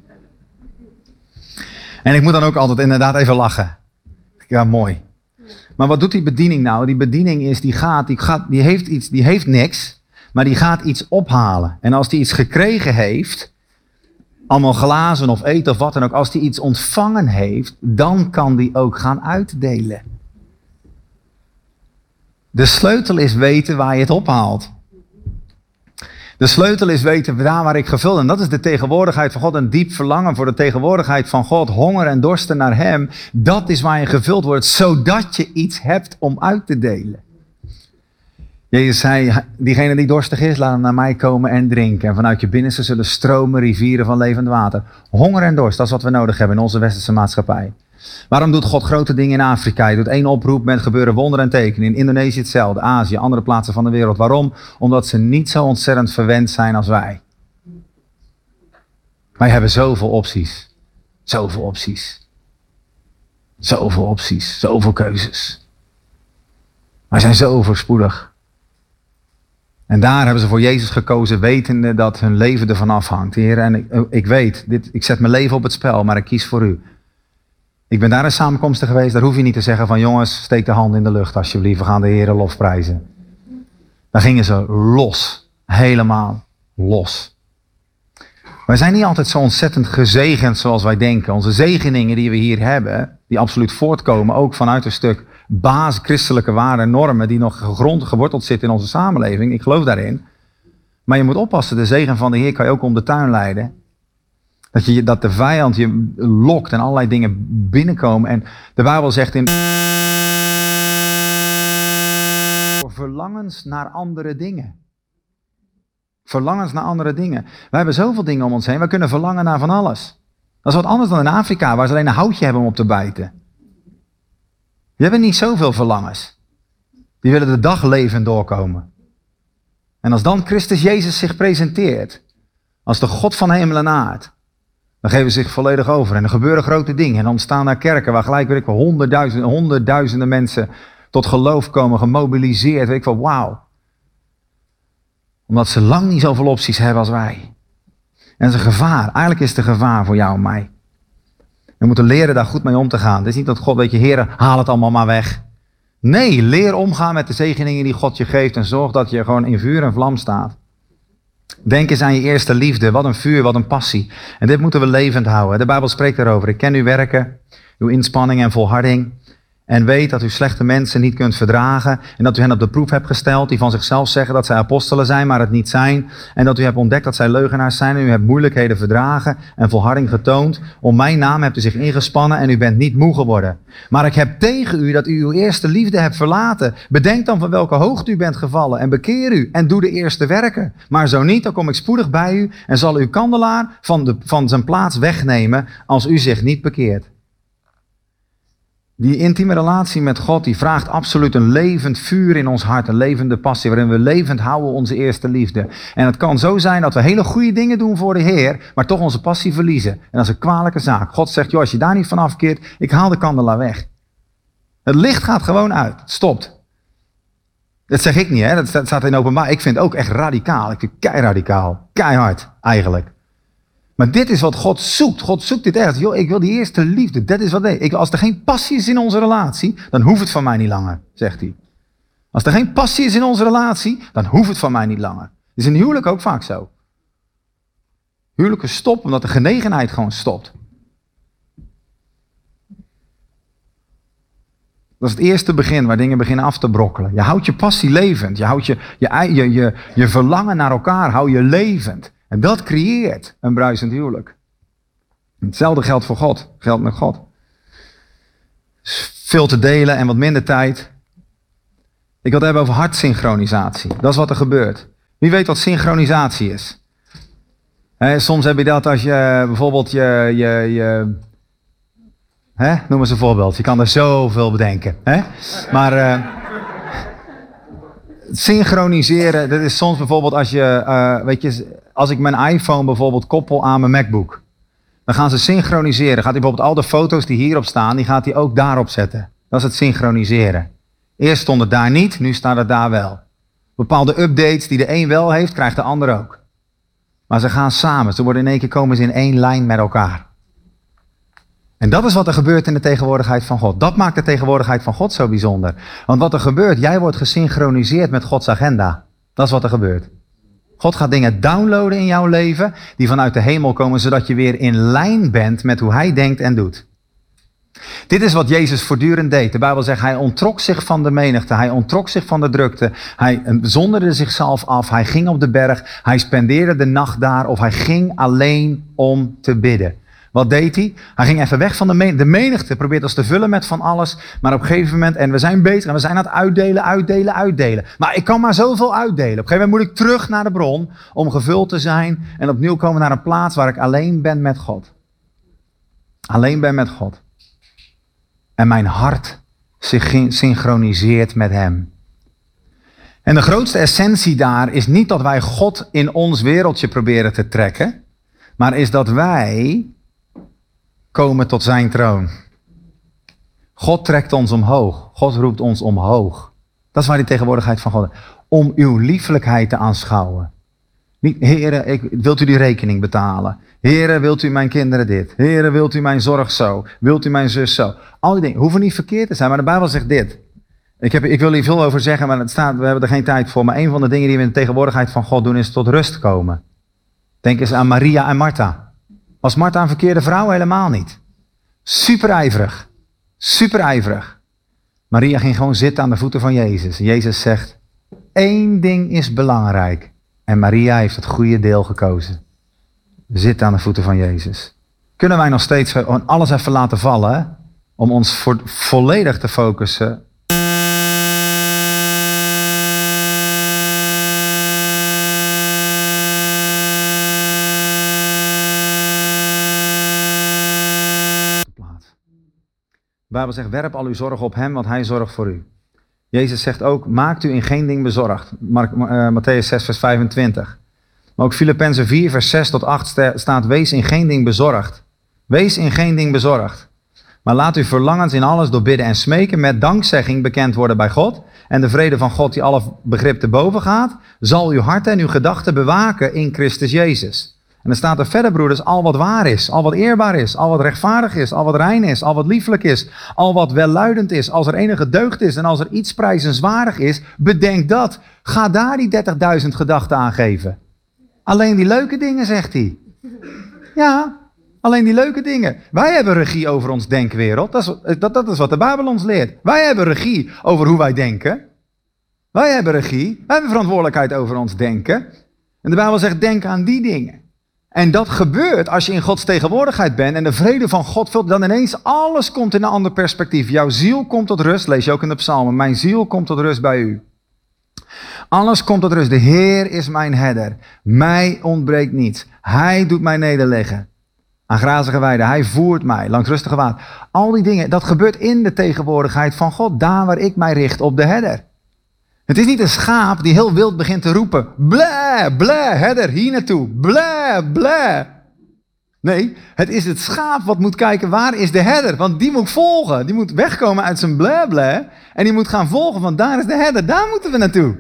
[SPEAKER 1] En ik moet dan ook altijd inderdaad even lachen. Ja, mooi. Maar wat doet die bediening nou? Die bediening is, die gaat, die gaat, die heeft iets, die heeft niks, maar die gaat iets ophalen. En als die iets gekregen heeft, allemaal glazen of eten of wat dan ook, als die iets ontvangen heeft, dan kan die ook gaan uitdelen. De sleutel is weten waar je het ophaalt. De sleutel is weten daar waar ik gevuld ben. En dat is de tegenwoordigheid van God. Een diep verlangen voor de tegenwoordigheid van God. Honger en dorsten naar hem. Dat is waar je gevuld wordt. Zodat je iets hebt om uit te delen. Jezus zei, diegene die dorstig is, laat hem naar mij komen en drinken. En vanuit je binnenste zullen stromen rivieren van levend water. Honger en dorst, dat is wat we nodig hebben in onze westerse maatschappij. Waarom doet God grote dingen in Afrika? Hij doet één oproep met gebeuren wonderen en tekenen. In Indonesië hetzelfde, Azië, andere plaatsen van de wereld. Waarom? Omdat ze niet zo ontzettend verwend zijn als wij. Wij hebben zoveel opties. Zoveel opties. Zoveel opties. Zoveel keuzes. Wij zijn zo voorspoedig. En daar hebben ze voor Jezus gekozen, wetende dat hun leven ervan afhangt. Heer, en ik, ik weet, dit, ik zet mijn leven op het spel, maar ik kies voor u. Ik ben daar in samenkomsten geweest, daar hoef je niet te zeggen van jongens, steek de hand in de lucht alsjeblieft, we gaan de Heer lofprijzen. Daar gingen ze los, helemaal los. Wij zijn niet altijd zo ontzettend gezegend zoals wij denken. Onze zegeningen die we hier hebben, die absoluut voortkomen ook vanuit een stuk basis christelijke waarden en normen die nog gegrond, geworteld zitten in onze samenleving. Ik geloof daarin. Maar je moet oppassen, de zegen van de Heer kan je ook om de tuin leiden. Dat, je, dat de vijand je lokt en allerlei dingen binnenkomen. En de Bijbel zegt in verlangens naar andere dingen. Verlangens naar andere dingen. Wij hebben zoveel dingen om ons heen. Wij kunnen verlangen naar van alles. Dat is wat anders dan in Afrika, waar ze alleen een houtje hebben om op te bijten. Die hebben niet zoveel verlangens. Die willen de dag levend doorkomen. En als dan Christus Jezus zich presenteert, als de God van hemel en aard, dan geven ze zich volledig over. En er gebeuren grote dingen. En dan staan daar kerken waar gelijk weet ik wel, honderdduizenden, honderdduizenden mensen tot geloof komen, gemobiliseerd. Weet ik wel, wauw. Omdat ze lang niet zoveel opties hebben als wij. En dat is een gevaar. Eigenlijk is het een gevaar voor jou en mij. We moeten leren daar goed mee om te gaan. Het is niet dat God, weet je, Heer, haal het allemaal maar weg. Nee, leer omgaan met de zegeningen die God je geeft en zorg dat je gewoon in vuur en vlam staat. Denk eens aan je eerste liefde. Wat een vuur, wat een passie. En dit moeten we levend houden. De Bijbel spreekt daarover. Ik ken uw werken, uw inspanning en volharding. En weet dat u slechte mensen niet kunt verdragen. En dat u hen op de proef hebt gesteld. Die van zichzelf zeggen dat zij apostelen zijn, maar het niet zijn. En dat u hebt ontdekt dat zij leugenaars zijn. En u hebt moeilijkheden verdragen en volharding getoond. Om mijn naam hebt u zich ingespannen en u bent niet moe geworden. Maar ik heb tegen u dat u uw eerste liefde hebt verlaten. Bedenk dan van welke hoogte u bent gevallen. En bekeer u en doe de eerste werken. Maar zo niet, dan kom ik spoedig bij u. En zal uw kandelaar van, de, van zijn plaats wegnemen als u zich niet bekeert. Die intieme relatie met God, die vraagt absoluut een levend vuur in ons hart, een levende passie, waarin we levend houden onze eerste liefde. En het kan zo zijn dat we hele goede dingen doen voor de Heer, maar toch onze passie verliezen. En dat is een kwalijke zaak. God zegt, joh, als je daar niet van afkeert, ik haal de kandelaar weg. Het licht gaat gewoon uit, het stopt. Dat zeg ik niet, hè? Dat staat in openbaar. Ik vind het ook echt radicaal. Ik vind het keiradicaal, keihard eigenlijk. Maar dit is wat God zoekt. God zoekt dit echt. Joh, ik wil die eerste liefde. Dat is wat ik, ik Als er geen passie is in onze relatie, dan hoeft het van mij niet langer, zegt hij. Als er geen passie is in onze relatie, dan hoeft het van mij niet langer. Dat is in huwelijk ook vaak zo. Huwelijken stoppen omdat de genegenheid gewoon stopt. Dat is het eerste begin waar dingen beginnen af te brokkelen. Je houdt je passie levend. Je houdt je, je, je, je, je verlangen naar elkaar hou je levend. En dat creëert een bruisend huwelijk. Hetzelfde geldt voor God, geldt met God. Veel te delen en wat minder tijd. Ik wil het hebben over hartsynchronisatie. Dat is wat er gebeurt. Wie weet wat synchronisatie is? He, soms heb je dat als je bijvoorbeeld je... je, je hè? Noem eens een voorbeeld. Je kan er zoveel bedenken. Hè? Maar uh, synchroniseren, dat is soms bijvoorbeeld als je... Uh, weet je, als ik mijn iPhone bijvoorbeeld koppel aan mijn MacBook. Dan gaan ze synchroniseren. Gaat hij bijvoorbeeld al de foto's die hierop staan, die gaat hij ook daarop zetten. Dat is het synchroniseren. Eerst stond het daar niet, nu staat het daar wel. Bepaalde updates die de een wel heeft, krijgt de ander ook. Maar ze gaan samen. Ze worden in één keer komen ze in één lijn met elkaar. En dat is wat er gebeurt in de tegenwoordigheid van God. Dat maakt de tegenwoordigheid van God zo bijzonder. Want wat er gebeurt, jij wordt gesynchroniseerd met Gods agenda. Dat is wat er gebeurt. God gaat dingen downloaden in jouw leven die vanuit de hemel komen, zodat je weer in lijn bent met hoe hij denkt en doet. Dit is wat Jezus voortdurend deed. De Bijbel zegt, hij ontrok zich van de menigte, hij ontrok zich van de drukte, hij zonderde zichzelf af, hij ging op de berg, hij spendeerde de nacht daar of hij ging alleen om te bidden. Wat deed hij? Hij ging even weg van de menigte. De menigte probeert ons te vullen met van alles. Maar op een gegeven moment, en we zijn bezig en we zijn aan het uitdelen, uitdelen, uitdelen. Maar ik kan maar zoveel uitdelen. Op een gegeven moment moet ik terug naar de bron om gevuld te zijn. En opnieuw komen naar een plaats waar ik alleen ben met God. Alleen ben met God. En mijn hart zich synchroniseert met hem. En de grootste essentie daar is niet dat wij God in ons wereldje proberen te trekken. Maar is dat wij komen tot zijn troon. God trekt ons omhoog. God roept ons omhoog. Dat is waar die tegenwoordigheid van God is. Om uw liefelijkheid te aanschouwen. Niet, heren, ik, wilt u die rekening betalen? Heren, wilt u mijn kinderen dit? Heren, wilt u mijn zorg zo? Wilt u mijn zus zo? Al die dingen hoeven niet verkeerd te zijn, maar de Bijbel zegt dit. Ik, heb, ik wil hier veel over zeggen, maar het staat, we hebben er geen tijd voor. Maar een van de dingen die we in de tegenwoordigheid van God doen, is tot rust komen. Denk eens aan Maria en Martha. Was Martha een verkeerde vrouw? Helemaal niet. Superijverig. Superijverig. Maria ging gewoon zitten aan de voeten van Jezus. Jezus zegt, één ding is belangrijk. En Maria heeft het goede deel gekozen. Zitten aan de voeten van Jezus. Kunnen wij nog steeds alles even laten vallen, hè? Om ons vo- volledig te focussen. De Bijbel zegt, werp al uw zorg op hem, want hij zorgt voor u. Jezus zegt ook, maakt u in geen ding bezorgd. Mark, uh, Matthäus zes, vers vijfentwintig. Maar ook Filippenzen vier, vers zes tot acht staat, wees in geen ding bezorgd. Wees in geen ding bezorgd. Maar laat uw verlangens in alles door bidden en smeken met dankzegging bekend worden bij God. En de vrede van God die alle begrip te boven gaat, zal uw harten en uw gedachten bewaken in Christus Jezus. En dan staat er verder, broeders, al wat waar is, al wat eerbaar is, al wat rechtvaardig is, al wat rein is, al wat lieflijk is, al wat welluidend is, als er enige deugd is en als er iets prijzenswaardig is, bedenk dat. Ga daar die dertigduizend gedachten aan geven. Alleen die leuke dingen, zegt hij. Ja, alleen die leuke dingen. Wij hebben regie over ons denkwereld. Dat is, dat, dat is wat de Bijbel ons leert. Wij hebben regie over hoe wij denken. Wij hebben regie. Wij hebben verantwoordelijkheid over ons denken. En de Bijbel zegt, denk aan die dingen. En dat gebeurt als je in Gods tegenwoordigheid bent en de vrede van God vult, dan ineens alles komt in een ander perspectief. Jouw ziel komt tot rust, lees je ook in de psalmen. Mijn ziel komt tot rust bij u. Alles komt tot rust. De Heer is mijn herder. Mij ontbreekt niets. Hij doet mij nederliggen. Aan grazige weiden. Hij voert mij langs rustige water. Al die dingen, dat gebeurt in de tegenwoordigheid van God. Daar waar ik mij richt op de herder. Het is niet een schaap die heel wild begint te roepen. Bleh, bleh, herder, hier naartoe. Bleh, bleh. Nee, het is het schaap wat moet kijken, waar is de herder? Want die moet volgen. Die moet wegkomen uit zijn bleh, bleh. En die moet gaan volgen, want daar is de herder. Daar moeten we naartoe.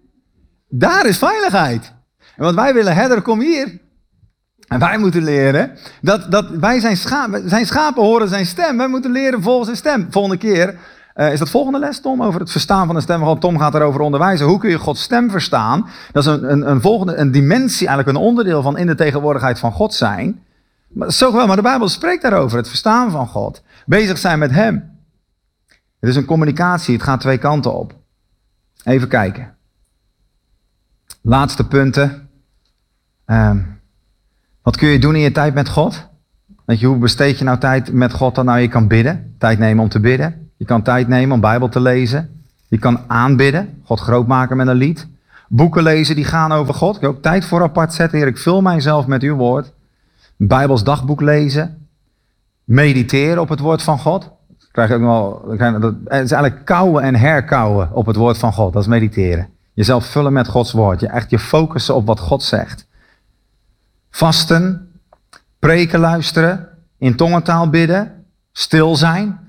[SPEAKER 1] Daar is veiligheid. En wat wij willen, herder, kom hier. En wij moeten leren dat, dat wij zijn schapen, zijn schapen horen zijn stem. Wij moeten leren volgen zijn stem. Volgende keer... Uh, is dat volgende les, Tom, over het verstaan van de stem van God? Tom gaat erover onderwijzen. Hoe kun je Gods stem verstaan? Dat is een, een, een volgende, een dimensie, eigenlijk een onderdeel van in de tegenwoordigheid van God zijn. Maar, zo wel, maar de Bijbel spreekt daarover, het verstaan van God. Bezig zijn met hem. Het is een communicatie, het gaat twee kanten op. Even kijken. Laatste punten. Um, wat kun je doen in je tijd met God? Weet je, hoe besteed je nou tijd met God dan? Nou, je kan bidden. Tijd nemen om te bidden. Je kan tijd nemen om Bijbel te lezen. Je kan aanbidden. God groot maken met een lied. Boeken lezen die gaan over God. Ik kan ook tijd voor apart zetten. Heer, ik vul mijzelf met uw woord. Een Bijbels dagboek lezen. Mediteren op het woord van God. Dan krijg je ook nog wel, het is eigenlijk kauwen en herkauwen op het woord van God. Dat is mediteren. Jezelf vullen met Gods woord. Je echt je focussen op wat God zegt. Vasten. Preken luisteren. In tongentaal bidden. Stil zijn.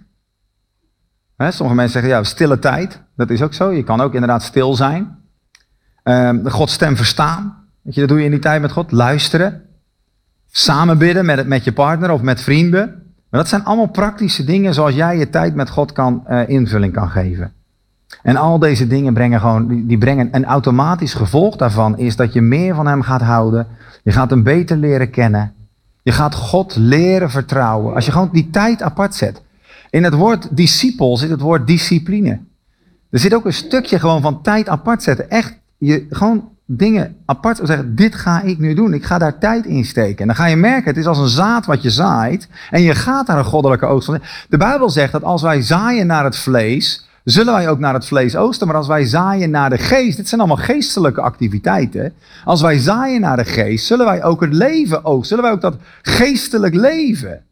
[SPEAKER 1] He, sommige mensen zeggen, ja, stille tijd. Dat is ook zo. Je kan ook inderdaad stil zijn. Um, de Gods stem verstaan. Weet je, dat doe je in die tijd met God. Luisteren. Samen bidden met, met je partner of met vrienden. Maar dat zijn allemaal praktische dingen zoals jij je tijd met God kan, uh, invulling kan geven. En al deze dingen brengen gewoon, die, die brengen een automatisch gevolg daarvan is dat je meer van hem gaat houden. Je gaat hem beter leren kennen. Je gaat God leren vertrouwen. Als je gewoon die tijd apart zet. In het woord discipel zit het woord discipline. Er zit ook een stukje gewoon van tijd apart zetten. Echt, je gewoon dingen apart zeggen, dit ga ik nu doen. Ik ga daar tijd in steken. En dan ga je merken, het is als een zaad wat je zaait. En je gaat daar een goddelijke oogst van. De Bijbel zegt dat als wij zaaien naar het vlees, zullen wij ook naar het vlees oogsten. Maar als wij zaaien naar de geest, dit zijn allemaal geestelijke activiteiten. Als wij zaaien naar de geest, zullen wij ook het leven oogsten. Zullen wij ook dat geestelijk leven.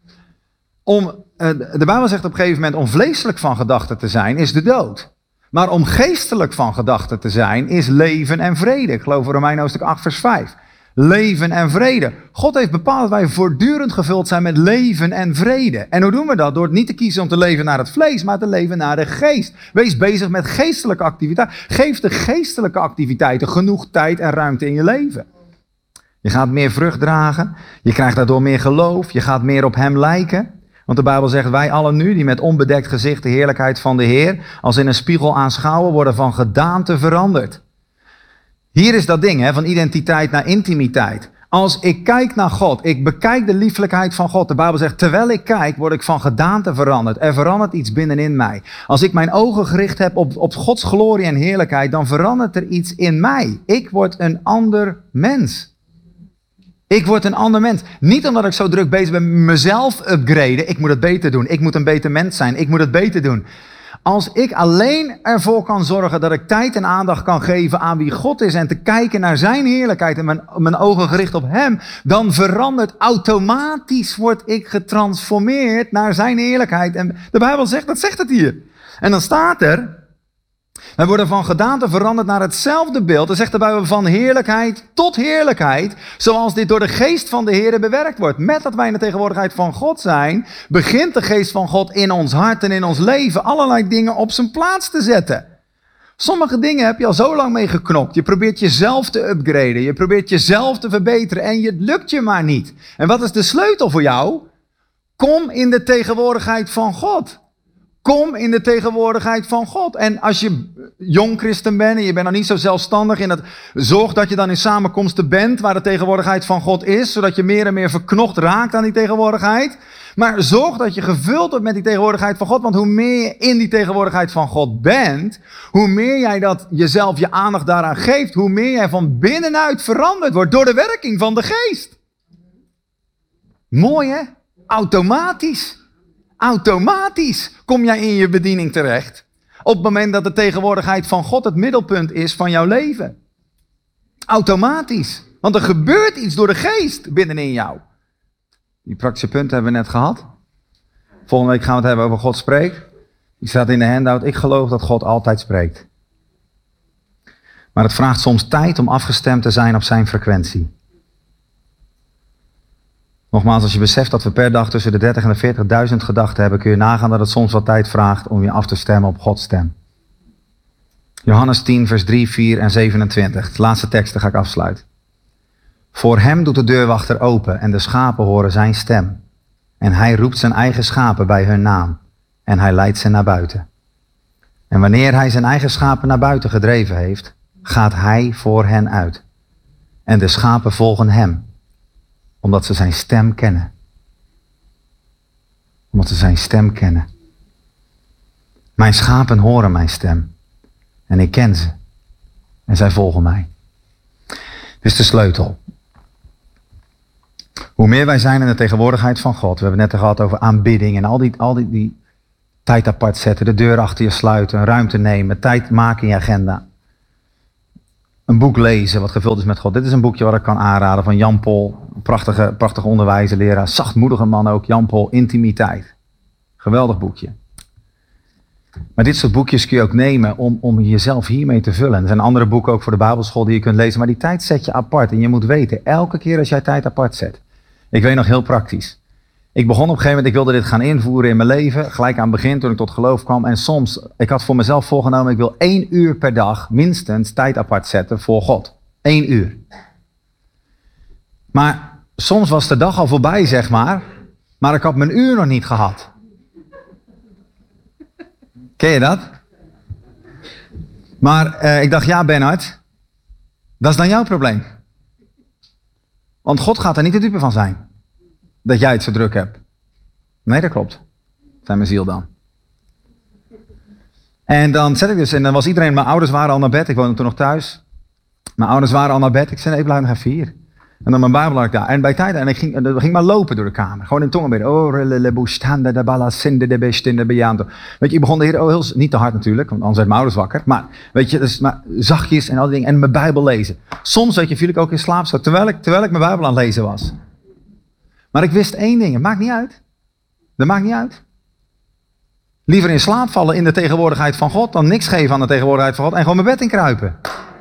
[SPEAKER 1] Om, de Bijbel zegt op een gegeven moment, om vleeselijk van gedachten te zijn, is de dood. Maar om geestelijk van gedachten te zijn, is leven en vrede. Ik geloof in Romeinen hoofdstuk acht vers vijf. Leven en vrede. God heeft bepaald dat wij voortdurend gevuld zijn met leven en vrede. En hoe doen we dat? Door het niet te kiezen om te leven naar het vlees, maar te leven naar de geest. Wees bezig met geestelijke activiteiten. Geef de geestelijke activiteiten genoeg tijd en ruimte in je leven. Je gaat meer vrucht dragen. Je krijgt daardoor meer geloof. Je gaat meer op hem lijken. Want de Bijbel zegt, wij allen nu, die met onbedekt gezicht de heerlijkheid van de Heer, als in een spiegel aanschouwen, worden van gedaante veranderd. Hier is dat ding, hè, van identiteit naar intimiteit. Als ik kijk naar God, ik bekijk de lieflijkheid van God. De Bijbel zegt, terwijl ik kijk, word ik van gedaante veranderd. Er verandert iets binnenin mij. Als ik mijn ogen gericht heb op, op Gods glorie en heerlijkheid, dan verandert er iets in mij. Ik word een ander mens. Ik word een ander mens. Niet omdat ik zo druk bezig ben met mezelf upgraden. Ik moet het beter doen. Ik moet een beter mens zijn. Ik moet het beter doen. Als ik alleen ervoor kan zorgen dat ik tijd en aandacht kan geven aan wie God is en te kijken naar zijn heerlijkheid en mijn, mijn ogen gericht op hem, dan verandert automatisch, word ik getransformeerd naar zijn heerlijkheid. En de Bijbel zegt, dat zegt het hier. En dan staat er, wij worden van gedaante veranderd naar hetzelfde beeld. Dan zegt de Bijbel van heerlijkheid tot heerlijkheid. Zoals dit door de geest van de Heer bewerkt wordt. Met dat wij in de tegenwoordigheid van God zijn, begint de geest van God in ons hart en in ons leven allerlei dingen op zijn plaats te zetten. Sommige dingen heb je al zo lang mee geknokt. Je probeert jezelf te upgraden. Je probeert jezelf te verbeteren en het lukt je maar niet. En wat is de sleutel voor jou? Kom in de tegenwoordigheid van God. Kom in de tegenwoordigheid van God. En als je jong christen bent en je bent nog niet zo zelfstandig in het, zorg dat je dan in samenkomsten bent waar de tegenwoordigheid van God is, zodat je meer en meer verknocht raakt aan die tegenwoordigheid. Maar zorg dat je gevuld wordt met die tegenwoordigheid van God, want hoe meer je in die tegenwoordigheid van God bent, hoe meer jij dat jezelf je aandacht daaraan geeft, hoe meer jij van binnenuit veranderd wordt door de werking van de geest. Mooi hè? Automatisch. Automatisch kom jij in je bediening terecht. Op het moment dat de tegenwoordigheid van God het middelpunt is van jouw leven. Automatisch. Want er gebeurt iets door de geest binnenin jou. Die praktische punten hebben we net gehad. Volgende week gaan we het hebben over God spreekt. Die staat in de handout. Ik geloof dat God altijd spreekt. Maar het vraagt soms tijd om afgestemd te zijn op zijn frequentie. Nogmaals, als je beseft dat we per dag tussen de dertig en de veertigduizend gedachten hebben, kun je nagaan dat het soms wat tijd vraagt om je af te stemmen op Gods stem. Johannes tien, vers drie, vier en zevenentwintig. De laatste teksten ga ik afsluiten. Voor hem doet de deurwachter open en de schapen horen zijn stem. En hij roept zijn eigen schapen bij hun naam en hij leidt ze naar buiten. En wanneer hij zijn eigen schapen naar buiten gedreven heeft, gaat hij voor hen uit. En de schapen volgen hem. Omdat ze zijn stem kennen. Omdat ze zijn stem kennen. Mijn schapen horen mijn stem. En ik ken ze. En zij volgen mij. Dit is de sleutel. Hoe Hoe meer wij zijn in de tegenwoordigheid van God. We hebben het net gehad over aanbidding en al die, al die, die tijd apart zetten. De deur achter je sluiten, ruimte nemen, tijd maken in je agenda. Een boek lezen wat gevuld is met God. Dit is een boekje wat ik kan aanraden van Jan Paul. Prachtige, prachtige onderwijzer, leraar. Zachtmoedige man ook. Jan Paul, Intimiteit. Geweldig boekje. Maar dit soort boekjes kun je ook nemen om, om jezelf hiermee te vullen. Er zijn andere boeken ook voor de Bijbelschool die je kunt lezen. Maar die tijd zet je apart. En je moet weten, elke keer als jij tijd apart zet. Ik weet nog heel praktisch. Ik begon op een gegeven moment, ik wilde dit gaan invoeren in mijn leven. Gelijk aan het begin toen ik tot geloof kwam. En soms, ik had voor mezelf voorgenomen, ik wil één uur per dag minstens tijd apart zetten voor God. Eén uur. Maar soms was de dag al voorbij, zeg maar. Maar ik had mijn uur nog niet gehad. Ken je dat? Maar eh, ik dacht, ja Bernhard, dat is dan jouw probleem. Want God gaat er niet de dupe van zijn. Dat jij het zo druk hebt. Nee, dat klopt. Zijn mijn ziel dan. En dan zet ik dus, en dan was iedereen, mijn ouders waren al naar bed. Ik woonde toen nog thuis. Mijn ouders waren al naar bed. Ik zei, nee, blijf nog even hier. En dan mijn Bijbel had ik daar. En bij tijd, en ik ging, en ging maar lopen door de kamer. Gewoon in tongenbidden. Oh, le boestande de balasinde de bestinde bejaanto. Weet je, ik begon de Heer, oh, heel, niet te hard natuurlijk, want anders werd mijn ouders wakker. Maar, weet je, dus, maar zachtjes en al die dingen. En mijn Bijbel lezen. Soms, weet je, viel ik ook in slaap zo, terwijl ik, terwijl ik mijn Bijbel aan het lezen was. Maar ik wist één ding, het maakt niet uit. Dat maakt niet uit. Liever in slaap vallen in de tegenwoordigheid van God, dan niks geven aan de tegenwoordigheid van God en gewoon mijn bed inkruipen.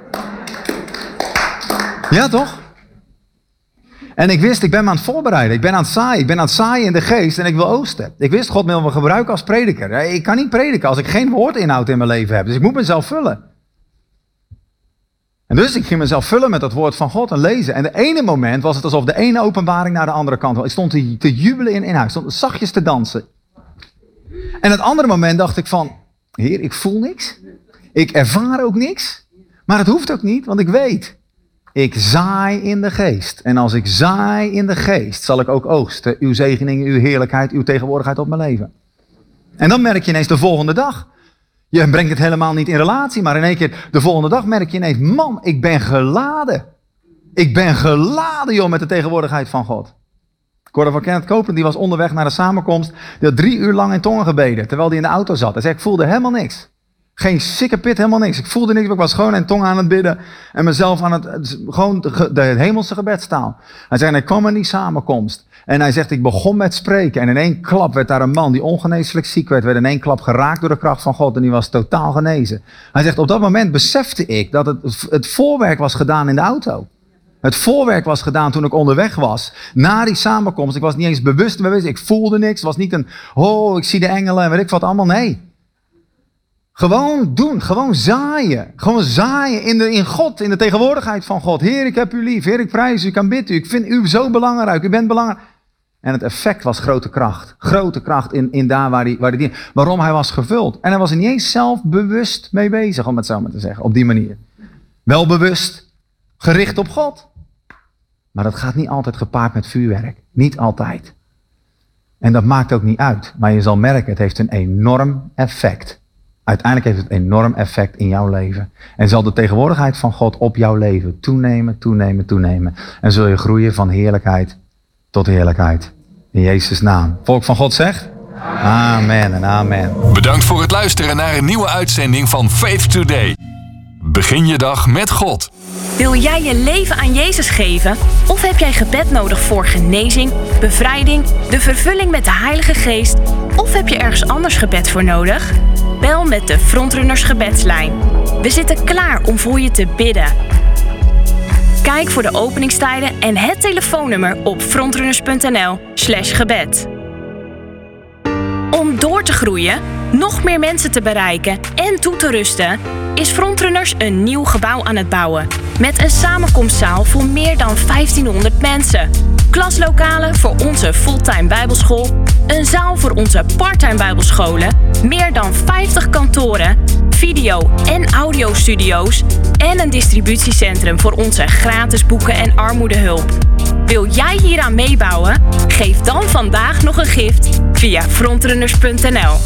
[SPEAKER 1] Ja, toch? En ik wist, ik ben me aan het voorbereiden. Ik ben aan het zaaien. Ik ben aan het zaaien in de geest en ik wil oosten. Ik wist, God wil me gebruiken als prediker. Ik kan niet prediken als ik geen woordinhoud in mijn leven heb. Dus ik moet mezelf vullen. En dus ik ging mezelf vullen met dat woord van God en lezen. En de ene moment was het alsof de ene openbaring naar de andere kant was. Ik stond te, te jubelen in, in huis. Ik stond zachtjes te dansen. En het andere moment dacht ik van, Heer, ik voel niks. Ik ervaar ook niks. Maar het hoeft ook niet, want ik weet. Ik zaai in de geest. En als ik zaai in de geest, zal ik ook oogsten. Uw zegeningen, uw heerlijkheid, uw tegenwoordigheid op mijn leven. En dan merk je ineens de volgende dag. Je brengt het helemaal niet in relatie, maar in één keer de volgende dag merk je ineens, man, ik ben geladen. Ik ben geladen, joh, met de tegenwoordigheid van God. Ik hoorde van Kenneth Copeland, die was onderweg naar de samenkomst. Die had drie uur lang in tongen gebeden, terwijl hij in de auto zat. Hij zei, ik voelde helemaal niks. Geen sikkepit, helemaal niks. Ik voelde niks, ik was gewoon in tongen aan het bidden. En mezelf aan het, gewoon de, de hemelse gebedstaal. Hij zei, en ik kwam in die samenkomst. En hij zegt, ik begon met spreken. En in één klap werd daar een man die ongeneeslijk ziek werd. Werd in één klap geraakt door de kracht van God. En die was totaal genezen. Hij zegt, op dat moment besefte ik dat het, het voorwerk was gedaan in de auto. Het voorwerk was gedaan toen ik onderweg was. Na die samenkomst. Ik was niet eens bewust mee bezig. Ik voelde niks. Het was niet een, oh, ik zie de engelen en weet ik wat allemaal. Nee. Gewoon doen, gewoon zaaien. Gewoon zaaien in, de, in God, in de tegenwoordigheid van God. Heer, ik heb u lief. Heer, ik prijs u, ik aanbid u. Ik vind u zo belangrijk. U bent belangrijk. En het effect was grote kracht. Grote kracht in, in daar waar hij, waar hij dient. Waarom? Hij was gevuld. En hij was er niet eens zelf bewust mee bezig, om het zo maar te zeggen. Op die manier. Wel bewust, gericht op God. Maar dat gaat niet altijd gepaard met vuurwerk. Niet altijd. En dat maakt ook niet uit. Maar je zal merken, het heeft een enorm effect. Uiteindelijk heeft het een enorm effect in jouw leven. En zal de tegenwoordigheid van God op jouw leven toenemen, toenemen, toenemen. En zul je groeien van heerlijkheid tot heerlijkheid. In Jezus' naam. Volk van God zegt, amen en amen.
[SPEAKER 2] Bedankt voor het luisteren naar een nieuwe uitzending van Faith Today. Begin je dag met God.
[SPEAKER 4] Wil jij je leven aan Jezus geven? Of heb jij gebed nodig voor genezing, bevrijding, de vervulling met de Heilige Geest? Of heb je ergens anders gebed voor nodig? Bel met de Frontrunners gebedslijn. We zitten klaar om voor je te bidden. Kijk voor de openingstijden en het telefoonnummer op frontrunners.nl slash gebed. Om door te groeien, nog meer mensen te bereiken en toe te rusten, is Frontrunners een nieuw gebouw aan het bouwen. Met een samenkomstzaal voor meer dan vijftienhonderd mensen. Klaslokalen voor onze fulltime bijbelschool. Een zaal voor onze parttime bijbelscholen. Meer dan vijftig kantoren. Video- en audiostudio's. En een distributiecentrum voor onze gratis boeken en armoedehulp. Wil jij hieraan meebouwen? Geef dan vandaag nog een gift via frontrunners punt n l.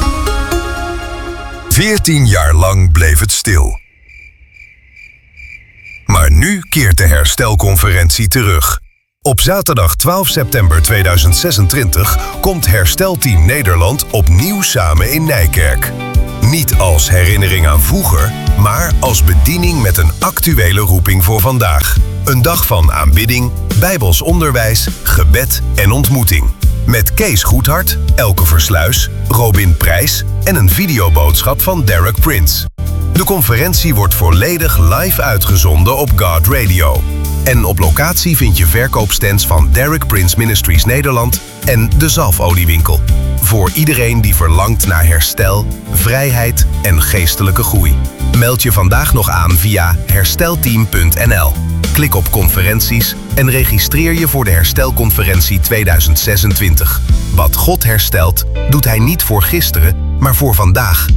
[SPEAKER 5] Veertien jaar lang bleef het stil. Maar nu keert de herstelconferentie terug. Op zaterdag twaalf september tweeduizend zesentwintig komt Herstelteam Nederland opnieuw samen in Nijkerk. Niet als herinnering aan vroeger, maar als bediening met een actuele roeping voor vandaag. Een dag van aanbidding, bijbels onderwijs, gebed en ontmoeting. Met Kees Goedhart, Elke Versluis, Robin Prijs en een videoboodschap van Derek Prince. De conferentie wordt volledig live uitgezonden op God Radio. En op locatie vind je verkoopstands van Derek Prince Ministries Nederland en de Zalfoliewinkel. Voor iedereen die verlangt naar herstel, vrijheid en geestelijke groei. Meld je vandaag nog aan via herstelteam punt n l. Klik op conferenties en registreer je voor de Herstelconferentie tweeduizend zesentwintig. Wat God herstelt, doet hij niet voor gisteren, maar voor vandaag.